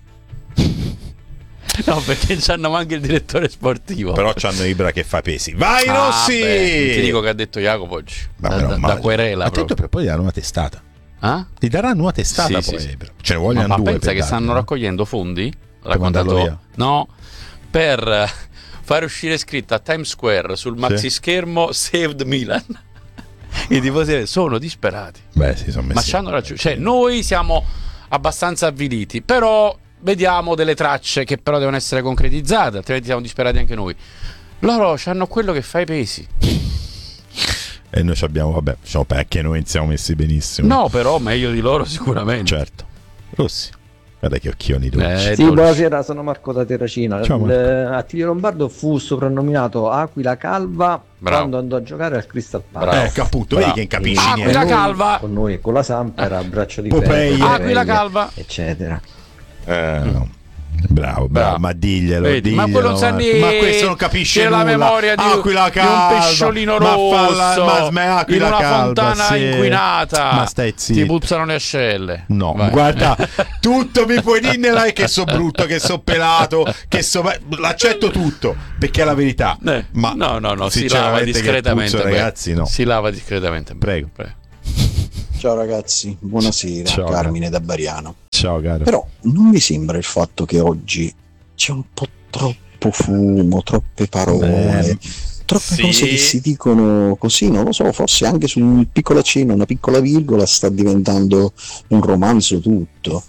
No, perché c'hanno anche il direttore sportivo. Però c'hanno Ibra che fa pesi. Vai ah, Rossi! Beh, ti dico che ha detto Jacopo oggi. Da, da, da querela. Ha detto per poi gli daranno una testata. Ah? Ti daranno una testata sì, poi. Sì, sì. Ce ne vogliono ma, due. Ma pensa che darli, stanno no? raccogliendo fondi? Per mandarlo via. No, per fare uscire scritto a Times Square sul maxi schermo Saved Milan. I tifosi sono disperati. Beh, si sono messi. Ma c'hanno ragione. Cioè, noi siamo abbastanza avviliti, però vediamo delle tracce che però devono essere concretizzate, altrimenti siamo disperati anche noi. Loro hanno quello che fa i pesi. E noi abbiamo, vabbè, diciamo perché noi siamo messi benissimo. No, però meglio di loro sicuramente. Certo. Rossi. Guarda che occhioni tu. Eh, sì, buonasera, sono Marco da Terracina. Ciao, Marco. Il, Attilio Lombardo fu soprannominato Aquila Calva. Bravo. Quando andò a giocare al Crystal Palace. Ecco appunto, vedi che incapisci Aquila niente. Calva. Con noi, con la Samp era braccio di Popeye. ferro, Aquila Calva. eccetera. Eh, mm. Bravo, bravo, bravo, ma diglielo, Vedi, diglielo, ma quello non sa niente, ma questo non capisce c'è nulla. la memoria di, Aquila di un pesciolino ma rosso la, ma in una calva, fontana sì. inquinata. Ma stai zitto. Ti puzzano le ascelle. No, Vai. guarda, tutto mi puoi dire là che so brutto, che so pelato, che so, l'accetto tutto perché è la verità. Eh, ma no, no, no, si lava discretamente, puzzo, ragazzi, no. Si lava discretamente. Prego, prego. Ciao ragazzi, buonasera. Ciao, Carmine da Bariano. Ciao caro. Però non vi sembra il fatto che oggi c'è un po' troppo fumo, troppe parole, Beh, troppe sì. cose che si dicono così, non lo so, forse anche su un piccolo accenno, una piccola virgola sta diventando un romanzo tutto.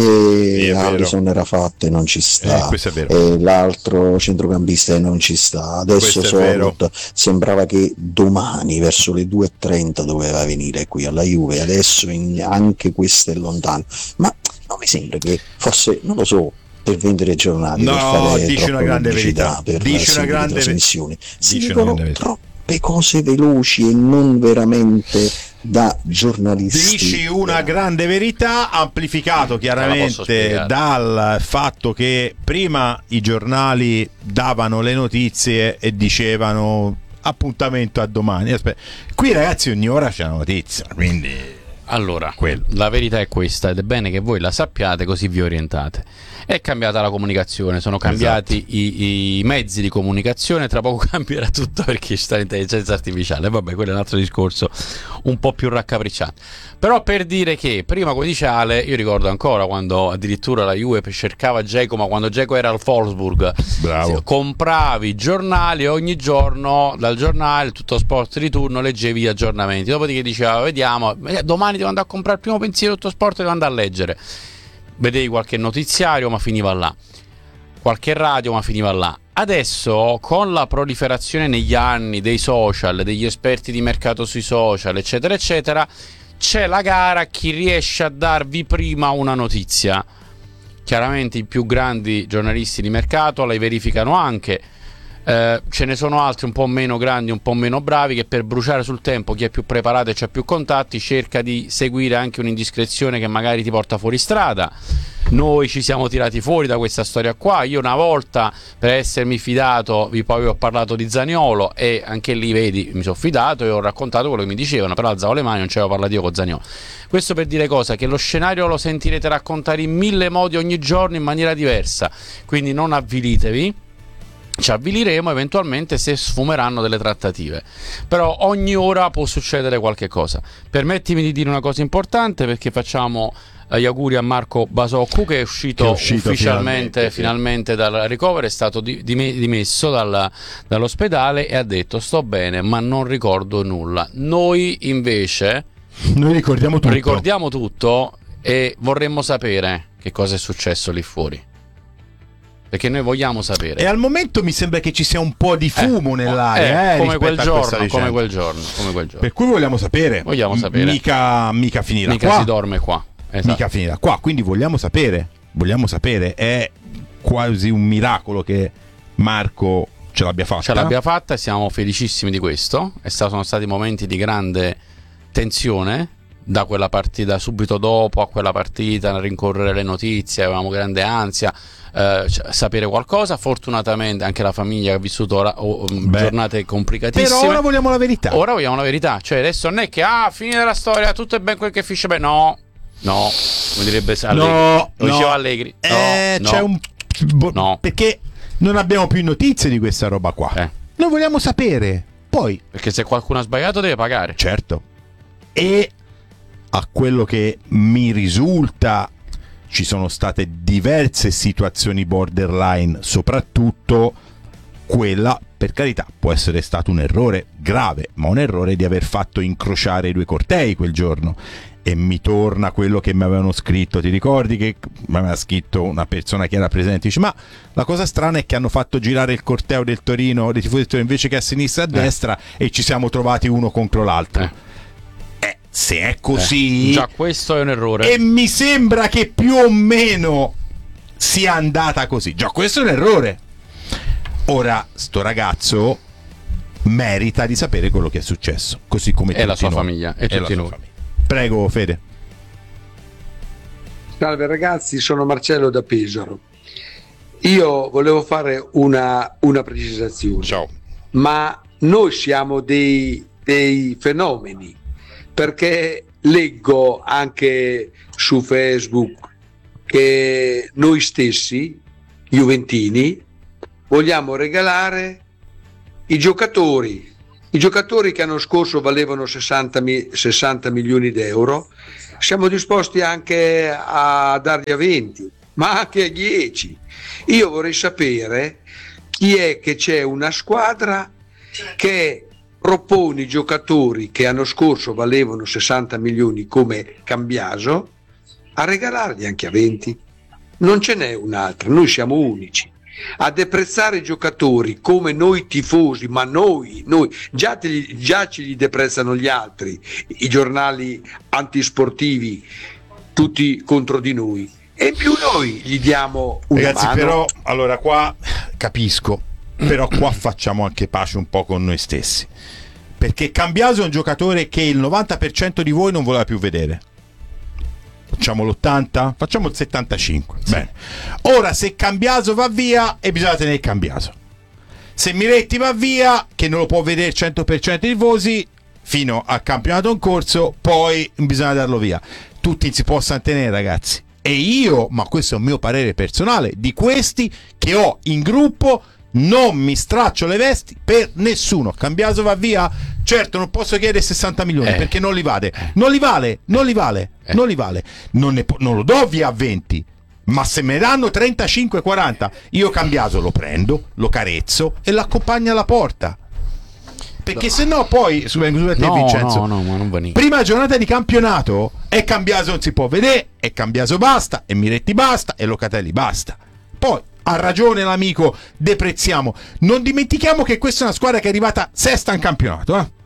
E Alisson era fatta e non ci sta, eh, questo è vero. e l'altro centrocampista e non ci sta. Adesso Sorloth sembrava che domani verso le due e trenta doveva venire qui alla Juve, adesso in, anche questo è lontano. Ma non mi sembra che forse, non lo so, per vendere giornali, no, per fare dici una grande verità, per dici una grande trasmissioni, si dici dicono troppe cose veloci e non veramente da giornalisti. Dici una grande verità, amplificato chiaramente dal fatto che prima i giornali davano le notizie e dicevano appuntamento a domani. Aspetta, qui ragazzi ogni ora c'è una notizia, quindi allora quello. La verità è questa ed è bene che voi la sappiate così vi orientate. È cambiata la comunicazione, sono cambiati esatto. i, i mezzi di comunicazione, tra poco cambierà tutto perché c'è l'intelligenza artificiale. Vabbè, quello è un altro discorso un po' più raccapricciante. Però per dire che prima, come dice Ale, io ricordo ancora quando addirittura la Juve cercava Dzeko, ma quando Dzeko era al Wolfsburg, bravo, compravi i giornali, ogni giorno dal giornale, tutto sport di turno, leggevi gli aggiornamenti, dopodiché diceva vediamo, domani devo andare a comprare il primo pensiero, tutto sport devo andare a leggere. Vedevi qualche notiziario ma finiva là, qualche radio ma finiva là. Adesso con la proliferazione negli anni dei social, degli esperti di mercato sui social eccetera eccetera, c'è la gara a chi riesce a darvi prima una notizia. Chiaramente i più grandi giornalisti di mercato la verificano anche. Eh, ce ne sono altri un po' meno grandi, un po' meno bravi, che per bruciare sul tempo, chi è più preparato e c'ha più contatti, cerca di seguire anche un'indiscrezione che magari ti porta fuori strada. Noi ci siamo tirati fuori da questa storia qua. Io una volta, per essermi fidato, vi poi ho parlato di Zaniolo e anche lì vedi mi sono fidato e ho raccontato quello che mi dicevano, però alzavo le mani, non ci avevo parlato io con Zaniolo. Questo per dire cosa? Che lo scenario lo sentirete raccontare in mille modi ogni giorno in maniera diversa, quindi non avvilitevi. Ci avviliremo eventualmente se sfumeranno delle trattative, però ogni ora può succedere qualche cosa. Permettimi di dire una cosa importante, perché facciamo gli auguri a Marco Basoccu che è uscito, che è uscito ufficialmente finalmente, finalmente sì. dal ricovero, è stato di, di, dimesso dal, dall'ospedale e ha detto sto bene ma non ricordo nulla. Noi invece noi ricordiamo tutto, ricordiamo tutto e vorremmo sapere che cosa è successo lì fuori, perché noi vogliamo sapere. E al momento mi sembra che ci sia un po' di fumo eh, nell'aria, eh, eh, come, quel giorno, come quel giorno, come quel giorno. Per cui vogliamo sapere. Vogliamo sapere. Mica, mica finirà mica qua. si dorme qua. Esatto. Mica finirà qua, quindi vogliamo sapere. Vogliamo sapere. È quasi un miracolo che Marco ce l'abbia fatta. Ce l'abbia fatta e siamo felicissimi di questo. E sono stati momenti di grande tensione. Da quella partita, subito dopo a quella partita, a rincorrere le notizie, avevamo grande ansia, eh, sapere qualcosa. Fortunatamente anche la famiglia ha vissuto ora, oh, giornate complicatissime. Però ora vogliamo la verità. Ora vogliamo la verità. Cioè adesso non è che ah, finita la storia, tutto è ben quel che finisce bene. No, no, come direbbe Allegri. No, Lo no. diceva Allegri. No, eh, no. C'è un no. Perché non abbiamo più notizie di questa roba qua. Eh. Noi vogliamo sapere. Poi perché se qualcuno ha sbagliato deve pagare. Certo. E a quello che mi risulta ci sono state diverse situazioni borderline, soprattutto quella, per carità, può essere stato un errore grave, ma un errore di aver fatto incrociare i due cortei quel giorno. E mi torna quello che mi avevano scritto, ti ricordi che mi aveva scritto una persona che era presente, dice ma la cosa strana è che hanno fatto girare il corteo del Torino, dei tifosi del Torino, invece che a sinistra e a eh. destra, e ci siamo trovati uno contro l'altro. Eh. Se è così, eh, già questo è un errore. E mi sembra che più o meno sia andata così. Già questo è un errore. Ora sto ragazzo merita di sapere quello che è successo, così come e tutti la sua noi. famiglia e, e tutti noi. Famiglia. Prego Fede. Salve ragazzi, sono Marcello da Pesaro. io volevo fare una, una precisazione. Ciao. Ma noi siamo dei, dei fenomeni, perché leggo anche su Facebook che noi stessi, juventini, vogliamo regalare i giocatori, i giocatori che l'anno scorso valevano sessanta, sessanta milioni di euro, siamo disposti anche a darli a venti, ma anche a dieci. Io vorrei sapere chi è che c'è una squadra che propone i giocatori che l'anno scorso valevano sessanta milioni come Cambiaso a regalarli anche a venti. Non ce n'è un'altra, noi siamo unici. A deprezzare i giocatori come noi tifosi, ma noi, noi già, te, già ci li deprezzano gli altri, i giornali antisportivi, tutti contro di noi, e in più noi gli diamo una Ragazzi, mano. però, allora qua capisco, però qua facciamo anche pace un po' con noi stessi, perché Cambiaso è un giocatore che il novanta per cento di voi non voleva più vedere. Facciamo l'ottanta? Facciamo il settantacinque. Sì. Bene. Ora, se Cambiaso va via, e bisogna tenere Cambiaso. Se Miretti va via, che non lo può vedere il cento per cento dei tifosi fino al campionato in corso, poi bisogna darlo via. Tutti si possono tenere, ragazzi. E io, ma questo è un mio parere personale, di questi che ho in gruppo, non mi straccio le vesti per nessuno. Cambiaso va via? Certo, non posso chiedere sessanta milioni eh. perché non li vale. Non li vale, non li vale, eh. non li vale. Non, ne, non lo do via a venti. Ma se me danno trentacinque quaranta, io Cambiaso lo prendo, lo carezzo e l'accompagno alla porta. Perché no. se no poi su, su te, no, Vincenzo, no, no, ma non va niente. Prima giornata di campionato e Cambiaso non si può vedere, e Cambiaso basta, e Miretti basta, e Locatelli basta. Poi ha ragione l'amico, deprezziamo. Non dimentichiamo che questa è una squadra che è arrivata sesta in campionato. Eh?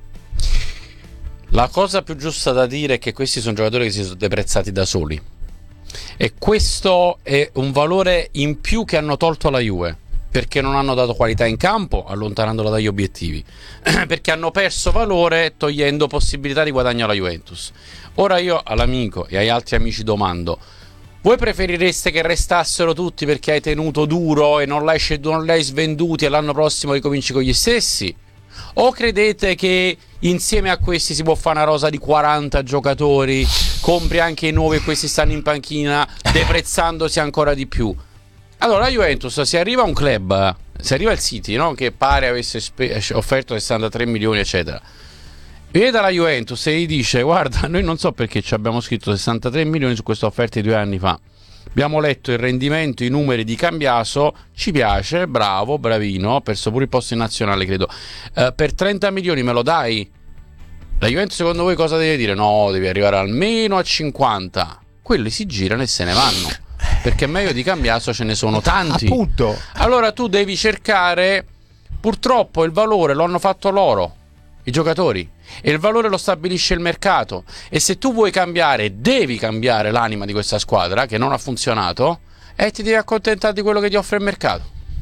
La cosa più giusta da dire è che questi sono giocatori che si sono deprezzati da soli. E questo è un valore in più che hanno tolto alla Juve, perché non hanno dato qualità in campo, allontanandola dagli obiettivi, perché hanno perso valore togliendo possibilità di guadagno alla Juventus. Ora io all'amico e agli altri amici domando: voi preferireste che restassero tutti perché hai tenuto duro e non l'hai, non l'hai svenduti e l'anno prossimo ricominci con gli stessi? O credete che insieme a questi si può fare una rosa di quaranta giocatori, compri anche i nuovi e questi stanno in panchina, deprezzandosi ancora di più? Allora la Juventus, se arriva un club, se arriva il City, no, che pare avesse spe- offerto sessantatré milioni eccetera, viene dalla Juventus e gli dice: guarda, noi non so perché ci abbiamo scritto sessantatré milioni su questa offerta di due anni fa, abbiamo letto il rendimento, i numeri di Cambiaso, ci piace, bravo, bravino, ha perso pure il posto in nazionale credo, uh, per trenta milioni me lo dai? La Juventus secondo voi cosa deve dire? No, devi arrivare almeno a cinquanta. Quelli si girano e se ne vanno, perché meglio di Cambiaso ce ne sono tanti. Appunto. Allora tu devi cercare, purtroppo il valore lo hanno fatto loro, i giocatori, e il valore lo stabilisce il mercato, e se tu vuoi cambiare devi cambiare l'anima di questa squadra che non ha funzionato e ti devi accontentare di quello che ti offre il mercato.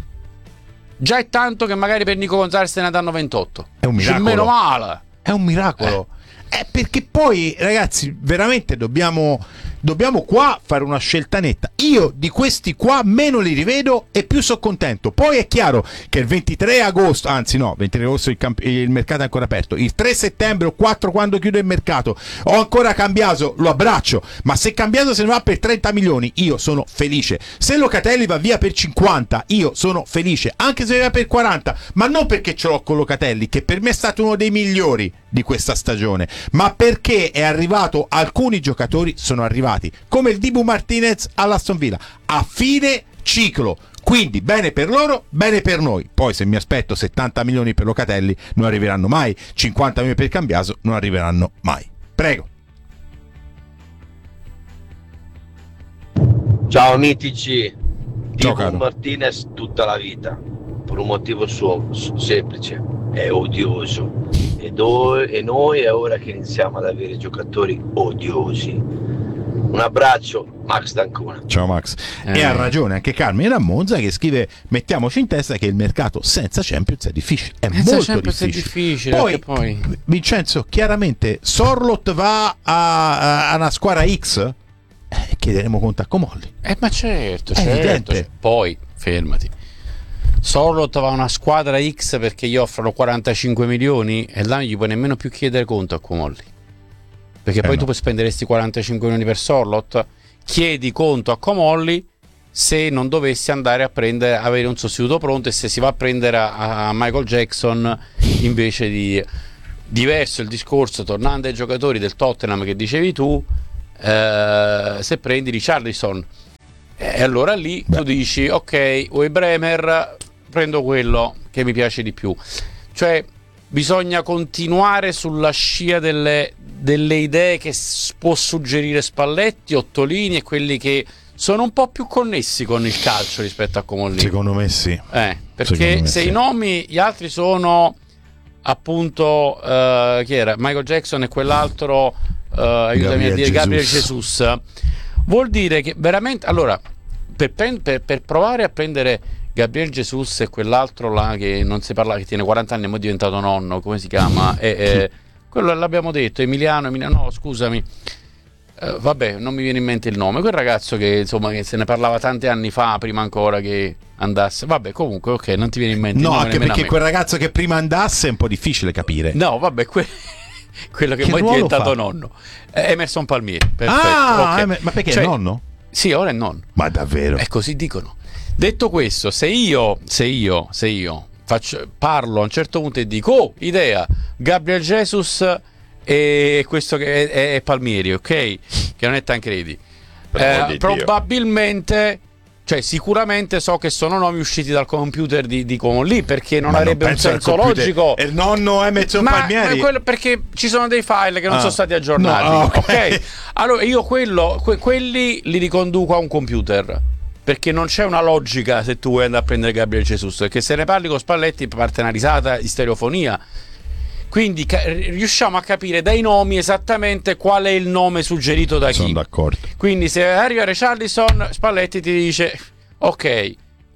Già è tanto che magari per Nico Gonzalez te ne danno ventotto. È un miracolo. Meno male. È un miracolo. Eh. Eh, perché poi ragazzi veramente dobbiamo dobbiamo qua fare una scelta netta. Io di questi qua meno li rivedo e più sono contento. Poi è chiaro che il ventitré agosto, anzi no, ventitré agosto il, camp- il mercato è ancora aperto, il tre settembre o quattro quando chiude il mercato ho ancora Cambiaso, lo abbraccio, ma se Cambiaso se ne va per trenta milioni io sono felice. Se Locatelli va via per cinquanta io sono felice, anche se va per quaranta, ma non perché ce l'ho con Locatelli, che per me è stato uno dei migliori di questa stagione, ma perché è arrivato, alcuni giocatori sono arrivati come il Dibu Martinez all'Aston Villa a fine ciclo, quindi bene per loro, bene per noi. Poi se mi aspetto settanta milioni per Locatelli non arriveranno mai, cinquanta milioni per Cambiaso non arriveranno mai. Prego. Ciao mitici. Ciao, Dibu Martinez tutta la vita, per un motivo suo, semplice, è odioso. E, do- e noi è ora che iniziamo ad avere giocatori odiosi. Un abbraccio, Max D'Ancona. Ciao Max. Eh. E ha ragione anche Carmine da Monza che scrive: mettiamoci in testa che il mercato senza Champions è difficile, è senza molto Champions difficile. È difficile poi, poi Vincenzo, chiaramente Sorloth va a, a una squadra X, eh, chiederemo conto a Comolli. Eh, ma certo, È certo. evidente. Poi, fermati. Sorlot va a una squadra X perché gli offrono quarantacinque milioni e là non gli puoi nemmeno più chiedere conto a Comolli. Perché Eh poi no. tu puoi spenderesti quarantacinque milioni per Sorlot, chiedi conto a Comolli se non dovessi andare a prendere, avere un sostituto pronto, e se si va a prendere a, a Michael Jackson invece di... Diverso il discorso, tornando ai giocatori del Tottenham che dicevi tu, eh, se prendi Richarlison, e allora lì Beh. tu dici ok, vuoi Bremer, prendo quello che mi piace di più. Cioè bisogna continuare sulla scia delle, delle idee che s- può suggerire Spalletti, Ottolini e quelli che sono un po' più connessi con il calcio rispetto a Comolli. Secondo me sì. Eh, Secondo perché me se sì. i nomi, gli altri sono appunto eh, chi era? Michael Jackson e quell'altro eh, aiutami a dire Gabriel Jesus, vuol dire che veramente, allora per, pen- per, per provare a prendere Gabriel Jesus e quell'altro là che non si parla, che tiene quaranta anni e mo è diventato nonno, come si chiama? E, e, quello l'abbiamo detto, Emiliano, Emiliano no scusami, eh, vabbè non mi viene in mente il nome, quel ragazzo che insomma che se ne parlava tanti anni fa, prima ancora che andasse, vabbè comunque ok, non ti viene in mente il No, nome anche nemmeno a perché me. quel ragazzo che prima andasse è un po' difficile capire. No, vabbè, que- quello che, Che poi è ruolo diventato fa? nonno. Eh, Emerson Palmieri. Perfetto. Ah, ok. eh, ma perché Cioè, è nonno? Sì, ora è nonno. Ma davvero? E così dicono. Detto questo, se io, se io, se io faccio, parlo a un certo punto e dico, oh, idea, Gabriel Jesus e questo che è, è, è Palmieri, ok? Che non è Tancredi. Eh, probabilmente... Cioè, sicuramente so che sono nomi usciti dal computer di, di Comolli, perché non Ma avrebbe non un penso al senso computer. logico. È il nonno Emerson Ma, Palmieri. ma quello perché ci sono dei file che non Ah. sono stati aggiornati. No, ok. ok? Allora io quello, que- quelli li riconduco a un computer. Perché non c'è una logica se tu vuoi andare a prendere Gabriel Jesus. Perché se ne parli con Spalletti parte una risata di stereofonia. Quindi ca- riusciamo a capire dai nomi esattamente qual è il nome suggerito da chi. Sono d'accordo. Quindi se arriva Richarlison, Spalletti ti dice ok,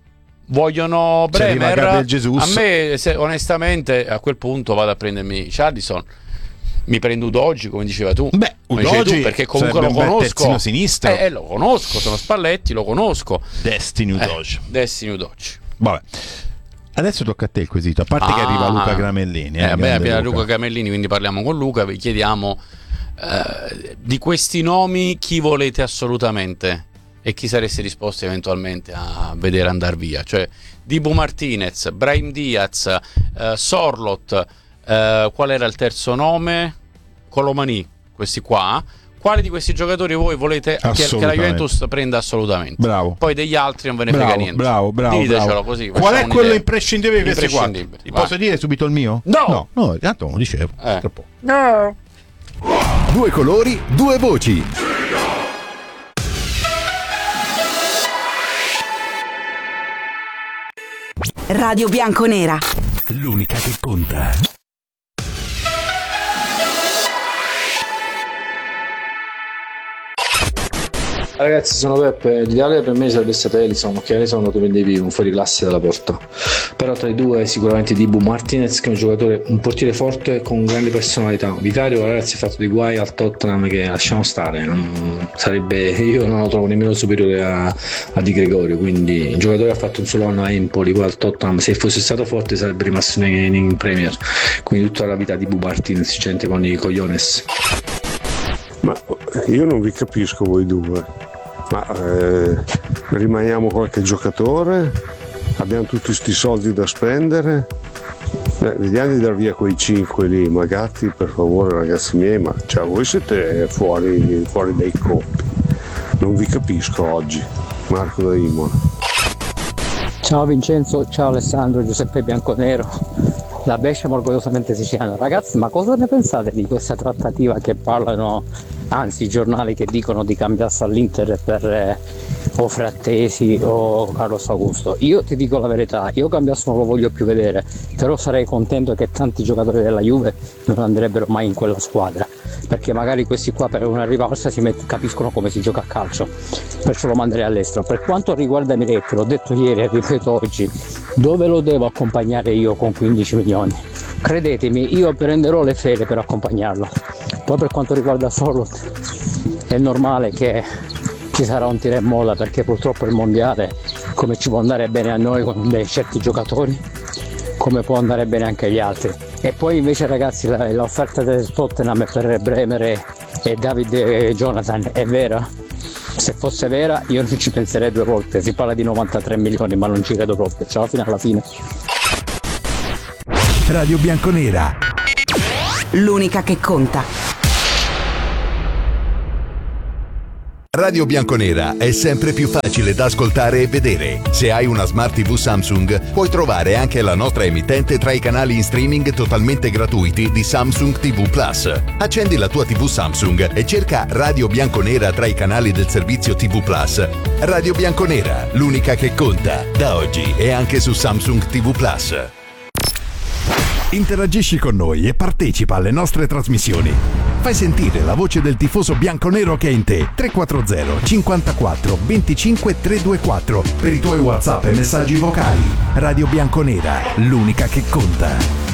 vogliono Se arriva Bremer, Gabriel Jesus. a me se, onestamente a quel punto vado a prendermi Richarlison, mi prendo Udogi come diceva tu. Beh, Come dicevi Udogi tu, perché comunque sarebbe lo un bel conosco, terzino sinistro. eh, lo conosco, sono Spalletti, lo conosco. Destiny Udogi. eh, Destiny Udogi. Vabbè. Adesso tocca a te il quesito, a parte che Ah, arriva Luca Gramellini. Eh, Eh, beh, grande abbiamo Luca. Luca Gramellini, quindi parliamo con Luca, vi chiediamo eh, di questi nomi chi volete assolutamente e chi sareste disposti eventualmente a vedere andare via. Cioè Dibu Martinez, Brahim Diaz, eh, Sorlot, eh, qual era il terzo nome? Colomani, questi qua. Quali di questi giocatori voi volete che, che la Juventus prenda assolutamente? Bravo. Poi degli altri non ve ne Bravo, frega niente. bravo, bravo, Ditecelo bravo. così. Qual è facciamo quello un'idea. imprescindibile di questi quattro? Imprescindibile, Ti vai. posso dire subito il mio? No! No, no, tanto non lo dicevo. Eh. Tra poco. No! Due colori, due voci. Radio Bianconera. L'unica che conta. Ragazzi, sono Peppe. L'ideale per me sarebbe stato Alisson, che Alisson lo prendevi un fuori classe dalla porta. Però tra i due sicuramente Dibu Martinez, che è un giocatore, un portiere forte con grande personalità. Vicario, ragazzi, ha fatto dei guai al Tottenham che lasciamo stare. Non sarebbe, io non lo trovo nemmeno superiore a, a Di Gregorio. Quindi il giocatore ha fatto un solo anno a Empoli, poi al Tottenham. Se fosse stato forte sarebbe rimasto in, in Premier. Quindi tutta la vita Dibu Martinez, gente con i cogliones. Ma io non vi capisco voi due. Ma eh, rimaniamo qualche giocatore? Abbiamo tutti sti soldi da spendere? Eh, vediamo di dar via quei cinque lì, magari, per favore, ragazzi miei, ma cioè, voi siete fuori, fuori dai coppi. Non vi capisco oggi. Marco da Imola. Ciao Vincenzo, ciao Alessandro, Giuseppe Bianconero. La Bescia orgogliosamente siciliana. Ragazzi, ma cosa ne pensate di questa trattativa che parlano, anzi i giornali che dicono di cambiarsi all'Inter per eh, o Frattesi o Carlos Augusto? Io ti dico la verità, io Cambiasso non lo voglio più vedere, però sarei contento che tanti giocatori della Juve non andrebbero mai in quella squadra, perché magari questi qua per una rivalsa si met- capiscono come si gioca a calcio, perciò lo manderei all'estero. Per quanto riguarda Miretti, l'ho detto ieri e ripeto oggi, dove lo devo accompagnare io con quindici milioni? Credetemi, io prenderò le ferie per accompagnarlo. Poi per quanto riguarda Sorlot, è normale che ci sarà un tira e molla, perché purtroppo il mondiale, come ci può andare bene a noi con dei certi giocatori, come può andare bene anche agli altri. E poi invece ragazzi la, l'offerta del Tottenham per Bremer e, e David e Jonathan è vera? Se fosse vera io non ci penserei due volte, si parla di novantatré milioni ma non ci credo proprio, ciao fino alla fine. Radio Bianconera, l'unica che conta. Radio Bianconera è sempre più facile da ascoltare e vedere. Se hai una Smart tivù Samsung, puoi trovare anche la nostra emittente tra i canali in streaming totalmente gratuiti di Samsung tivù Plus. Accendi la tua tivù Samsung e cerca Radio Bianconera tra i canali del servizio tivù Plus. Radio Bianconera, l'unica che conta, da oggi e anche su Samsung tivù Plus. Interagisci con noi e partecipa alle nostre trasmissioni. Fai sentire la voce del tifoso bianconero che è in te. tre quattro zero cinquantaquattro venticinque trecentoventiquattro per i tuoi WhatsApp e messaggi vocali. Radio Bianconera, l'unica che conta.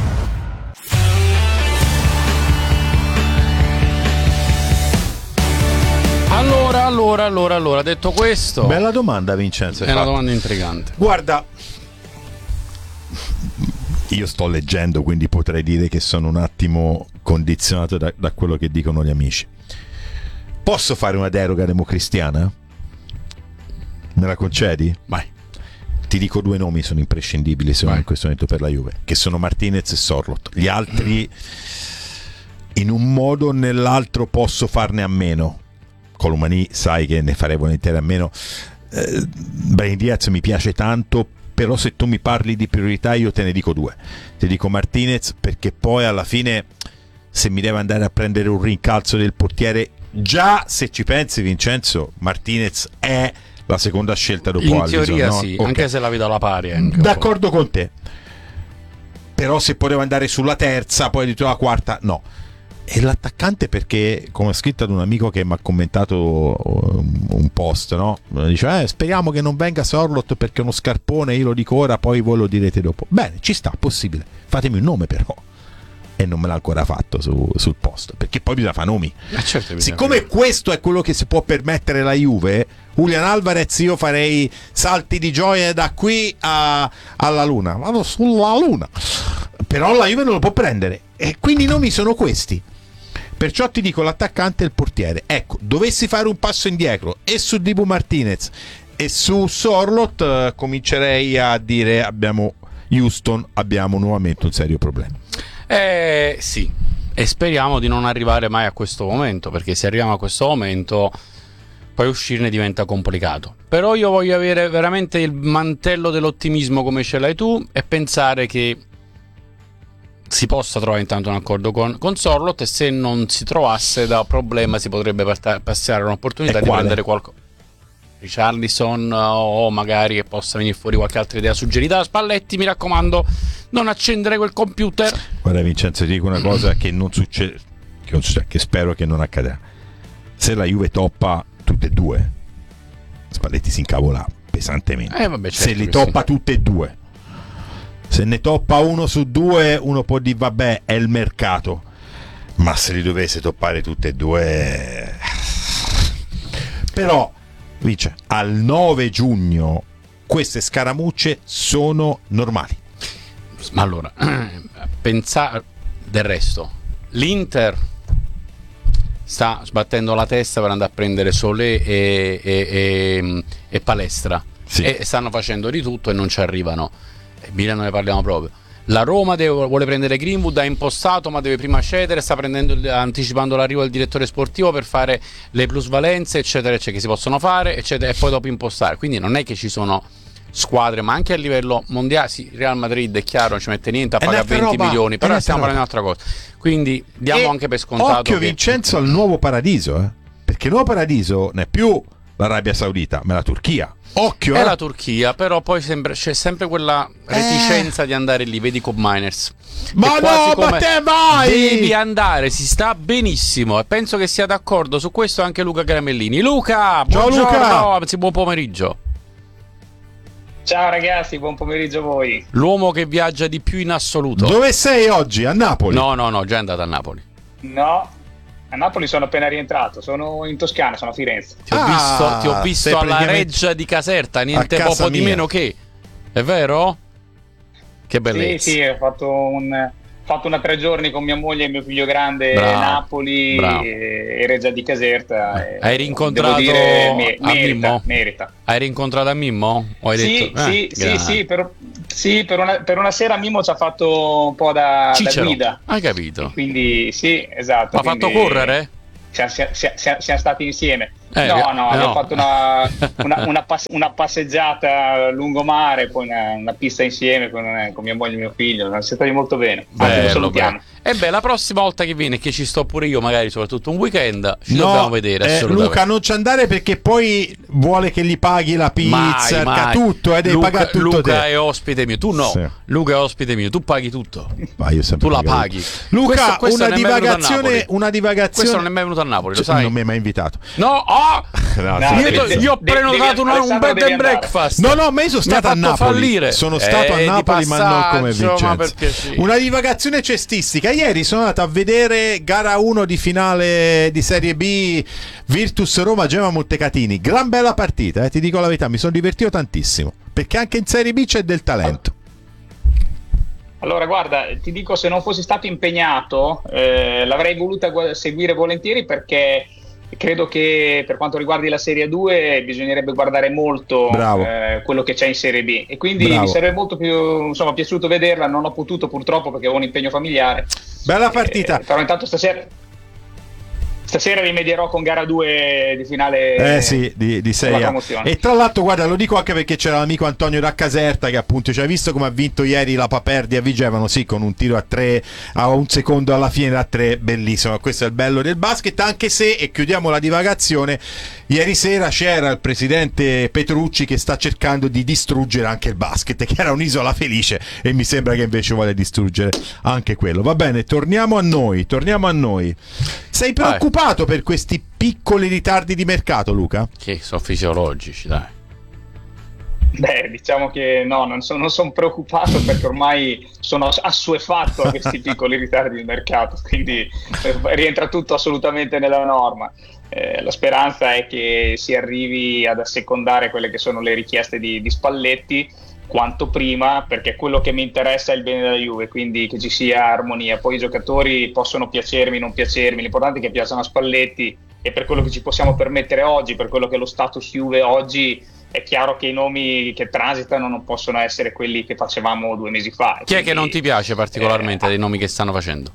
Allora, allora, allora, allora, detto questo... Bella domanda, Vincenzo. È una domanda intrigante. Guarda, io sto leggendo, quindi potrei dire che sono un attimo condizionato da, da quello che dicono gli amici. Posso fare una deroga democristiana? Me la concedi? Vai. Ti dico due nomi, sono imprescindibili se in questo momento per la Juve, che sono Martinez e Sorloth. Gli altri in un modo o nell'altro posso farne a meno. Colomani sai che ne farei volentieri a meno. eh, Brahim Diaz mi piace tanto, però se tu mi parli di priorità io te ne dico due. Ti dico Martinez perché poi alla fine, se mi deve andare a prendere un rincalzo del portiere, già se ci pensi Vincenzo, Martinez è la seconda scelta dopo in Alisson, teoria no? sì, Okay. anche se la vedo alla pari anche d'accordo con te, però se potevo andare sulla terza poi addirittura la quarta no. E l'attaccante, perché come ho scritto ad un amico che mi ha commentato un post, no? Dice eh, speriamo che non venga Sorloth perché è uno scarpone, io lo dico ora poi voi lo direte dopo. Bene, ci sta, possibile, fatemi un nome però. E non me l'ha ancora fatto su, sul post, perché poi bisogna fare nomi. eh certo, Siccome fare. Questo è quello che si può permettere la Juve, Julian Alvarez io farei salti di gioia da qui a, alla luna, vado sulla luna, però la Juve non lo può prendere e quindi i nomi sono questi. Perciò ti dico l'attaccante e il portiere. Ecco, dovessi fare un passo indietro e su Dibu Martinez e su Sorloth, eh, comincerei a dire abbiamo Houston, abbiamo nuovamente un serio problema. Eh sì, e speriamo di non arrivare mai a questo momento, perché se arriviamo a questo momento poi uscirne diventa complicato. Però io voglio avere veramente il mantello dell'ottimismo come ce l'hai tu e pensare che si possa trovare intanto un accordo con, con Sorloth, e se non si trovasse da problema si potrebbe part- passare un'opportunità di prendere qualcosa, Richarlison, o magari che possa venire fuori qualche altra idea suggerita da Spalletti. Mi raccomando, non accendere quel computer. Guarda Vincenzo, ti dico una cosa che non succede, che, non succede, che spero che non accadrà. Se la Juve toppa tutte e due, Spalletti si incavola pesantemente. Eh, vabbè, certo, se li che toppa sì. tutte e due, se ne toppa uno su due, uno può dire vabbè è il mercato, ma se li dovesse toppare tutte e due, però dice al nove giugno queste scaramucce sono normali. Ma allora, pensare del resto, l'Inter sta sbattendo la testa per andare a prendere Solé e, e, e, e Palestra, sì. E stanno facendo di tutto e non ci arrivano. Milan ne parliamo proprio. La Roma deve, vuole prendere Greenwood, ha impostato ma deve prima cedere, sta prendendo, anticipando l'arrivo del direttore sportivo per fare le plusvalenze eccetera eccetera che si possono fare eccetera, e poi dopo impostare. Quindi non è che ci sono squadre, ma anche a livello mondiale, sì, Real Madrid è chiaro non ci mette niente a pagare venti roba, milioni, però stiamo parlando di un'altra cosa, quindi diamo e anche per scontato occhio che... Vincenzo al nuovo paradiso, eh? Perché il nuovo paradiso non è più l'Arabia Saudita ma la Turchia. Occhio, è eh. la Turchia, però poi sembra, c'è sempre quella reticenza eh. di andare lì, vedi con Miners. Ma no, ma te vai! Devi andare, si sta benissimo e penso che sia d'accordo su questo anche Luca Gramellini. Luca, ciao buongiorno, Luca. Buon pomeriggio. Ciao ragazzi, buon pomeriggio a voi. L'uomo che viaggia di più in assoluto. Dove sei oggi? A Napoli? No, no, no, già è andato a Napoli. No, A Napoli sono appena rientrato, sono in Toscana, sono a Firenze. Ti ho Ah, visto, ti ho visto alla praticamente Reggia di Caserta, niente a casa poco di mia. meno che. È vero? Che bellezza. Sì, sì, ho fatto un ho fatto una tre giorni con mia moglie e mio figlio grande, Bravo, Napoli bravo. e, e Reggia di Caserta. e Hai rincontrato devo dire, me- a merita, Mimmo? merita. Hai rincontrato a Mimmo? O hai Sì, detto, sì, eh, sì, grande. sì, per, sì, per una, per una sera Mimmo ci ha fatto un po' da, da Cicero, guida. hai capito? Quindi sì, esatto. Ma ha fatto quindi correre? Siamo, siamo- siamo- siamo stati insieme. Eh, no, no. no, abbiamo fatto una, una, una, pass- una passeggiata lungomare, poi una, una pista insieme con, con mia moglie e mio figlio. Siamo stati molto bene. Anzi, lo Bello, salutiamo. bello. E beh, la prossima volta che viene, che ci sto pure io, magari soprattutto un weekend, ci No, dobbiamo vedere. eh, assolutamente. Luca, non ci andare perché poi vuole che gli paghi la pizza, Mai, mai. tutto, eh, devi Luca, pagare tutto Luca te. è ospite mio, tu no. Sì. Luca è ospite mio, tu paghi tutto. Ma io sempre Tu la pagato. paghi. Luca, Questo- questo una non è mai venuto a divagazione, Napoli. una divagazione. Questo non è mai venuto a Napoli, lo Cioè, sai? non mi hai mai invitato. No, oh! No, No, sì. io, devi- to- devi- io ho devi- prenotato devi- un- un Alessandro, bed devi and andare. breakfast. No, no, ma io sono Mi ha stato a fatto Napoli. fallire. Sono stato Eh, a di Napoli, ma non come passaggio, Vincenzo. ma per piacere. Una divagazione cestistica. Ieri sono andato a vedere gara uno di finale di Serie B Virtus Roma Gemma Montecatini. Gran bella partita, eh, ti dico la verità, mi sono divertito tantissimo. Perché anche in Serie B c'è del talento. Allora, guarda, ti dico, se non fossi stato impegnato, eh, l'avrei voluta gu- seguire volentieri, perché credo che per quanto riguardi la Serie due bisognerebbe guardare molto Bravo. eh, quello che c'è in Serie B, e quindi Bravo. mi sarebbe molto più, insomma, piaciuto vederla. Non ho potuto purtroppo perché avevo un impegno familiare. Bella partita. Eh, però intanto stasera Stasera rimedierò con gara due di finale. Eh sì, di, di Serie la A. promozione. E tra l'altro, guarda, lo dico anche perché c'era l'amico Antonio da Caserta che appunto ci ha visto come ha vinto ieri la Paperdi a Vigevano, sì, con un tiro a tre a un secondo alla fine da tre, bellissimo. Questo è il bello del basket, anche se, e chiudiamo la divagazione, ieri sera c'era il presidente Petrucci che sta cercando di distruggere anche il basket, che era un'isola felice, e mi sembra che invece vuole distruggere anche quello. Va bene, torniamo a noi, torniamo a noi. Sei preoccupato per questi piccoli ritardi di mercato, Luca? Che sono fisiologici, dai. Beh, diciamo che no, non sono, non sono preoccupato, perché ormai sono assuefatto a questi piccoli ritardi di mercato, quindi eh, rientra tutto assolutamente nella norma. Eh, la speranza è che si arrivi ad assecondare quelle che sono le richieste di, di Spalletti quanto prima, perché quello che mi interessa è il bene della Juve, quindi che ci sia armonia. Poi i giocatori possono piacermi, non piacermi, l'importante è che piacciono a Spalletti, e per quello che ci possiamo permettere oggi, per quello che è lo status Juve oggi, è chiaro che i nomi che transitano non possono essere quelli che facevamo due mesi fa. Chi è Quindi, che non ti piace particolarmente eh, dei nomi che stanno facendo?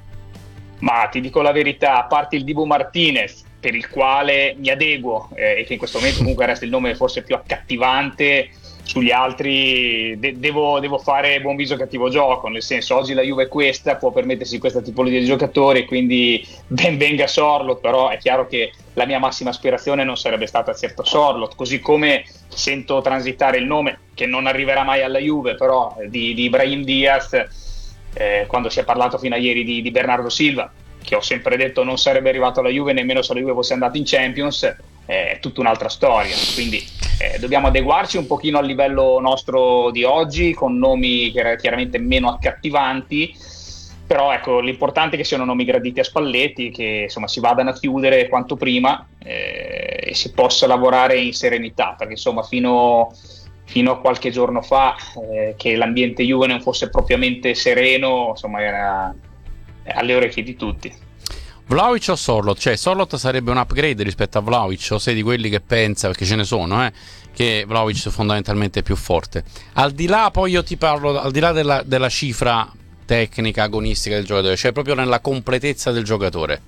Ma ti dico la verità, a parte il Dibu Martinez, per il quale mi adeguo, eh, e che in questo momento comunque resta il nome forse più accattivante, sugli altri de- devo, devo fare buon viso cattivo gioco, nel senso, oggi la Juve è questa, può permettersi questa tipologia di giocatori, quindi ben venga Sorloth, però è chiaro che la mia massima aspirazione non sarebbe stata certo Sorloth, così come sento transitare il nome, che non arriverà mai alla Juve, però di, di Brahim Diaz, eh, quando si è parlato fino a ieri di, di Bernardo Silva, che ho sempre detto non sarebbe arrivato alla Juve nemmeno se la Juve fosse andata in Champions, è tutta un'altra storia, quindi eh, dobbiamo adeguarci un pochino al livello nostro di oggi, con nomi chiaramente meno accattivanti, però ecco, l'importante è che siano nomi graditi a Spalletti, che insomma si vadano a chiudere quanto prima eh, e si possa lavorare in serenità, perché insomma fino, fino a qualche giorno fa eh, che l'ambiente Juve non fosse propriamente sereno, insomma era alle orecchie di tutti. Vlahovic o Sorloth? Cioè, Sorloth sarebbe un upgrade rispetto a Vlahovic, o sei di quelli che pensa, perché ce ne sono, eh, che Vlahovic è fondamentalmente più forte? Al di là, poi io ti parlo, al di là della, della cifra tecnica, agonistica del giocatore, cioè proprio nella completezza del giocatore.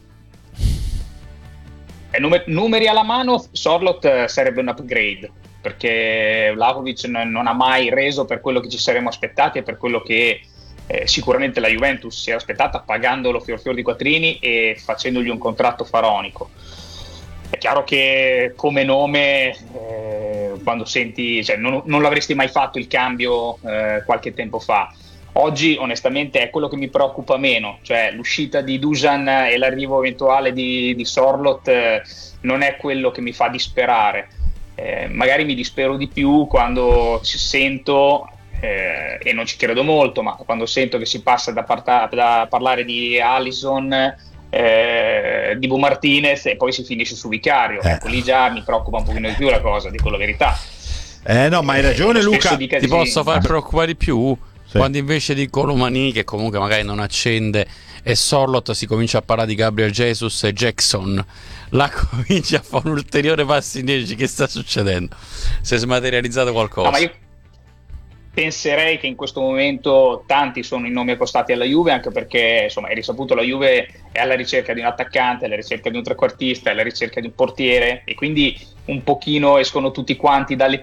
E numer- numeri alla mano, Sorloth sarebbe un upgrade, perché Vlahovic non, non ha mai reso per quello che ci saremmo aspettati e per quello che Eh, sicuramente la Juventus si era aspettata, pagandolo fior fior di quattrini e facendogli un contratto faraonico. È chiaro che come nome eh, quando senti, cioè, non, non l'avresti mai fatto il cambio eh, qualche tempo fa. Oggi onestamente è quello che mi preoccupa meno, cioè l'uscita di Dusan e l'arrivo eventuale di, di Sorloth eh, non è quello che mi fa disperare. Eh, magari mi dispero di più quando ci sento Eh, e non ci credo molto, ma quando sento che si passa da, parta- da parlare di Alisson eh, Dibu Martinez e poi si finisce su Vicario. Eh. Ecco, lì già mi preoccupa un pochino di più la cosa, dico la verità. Eh no, ma hai ragione Eh, Luca. spesso Ti posso far preoccupare di più? Sì. Quando invece di Colomani, che comunque magari non accende, e Sorlot, si comincia a parlare di Gabriel Jesus e Jackson, la comincia a fare un ulteriore passo indietro. Che sta succedendo? Si è smaterializzato qualcosa? No, ma io penserei che in questo momento tanti sono i nomi accostati alla Juve, anche perché insomma è risaputo, la Juve è alla ricerca di un attaccante, è alla ricerca di un trequartista, è alla ricerca di un portiere, e quindi un pochino escono tutti quanti dalle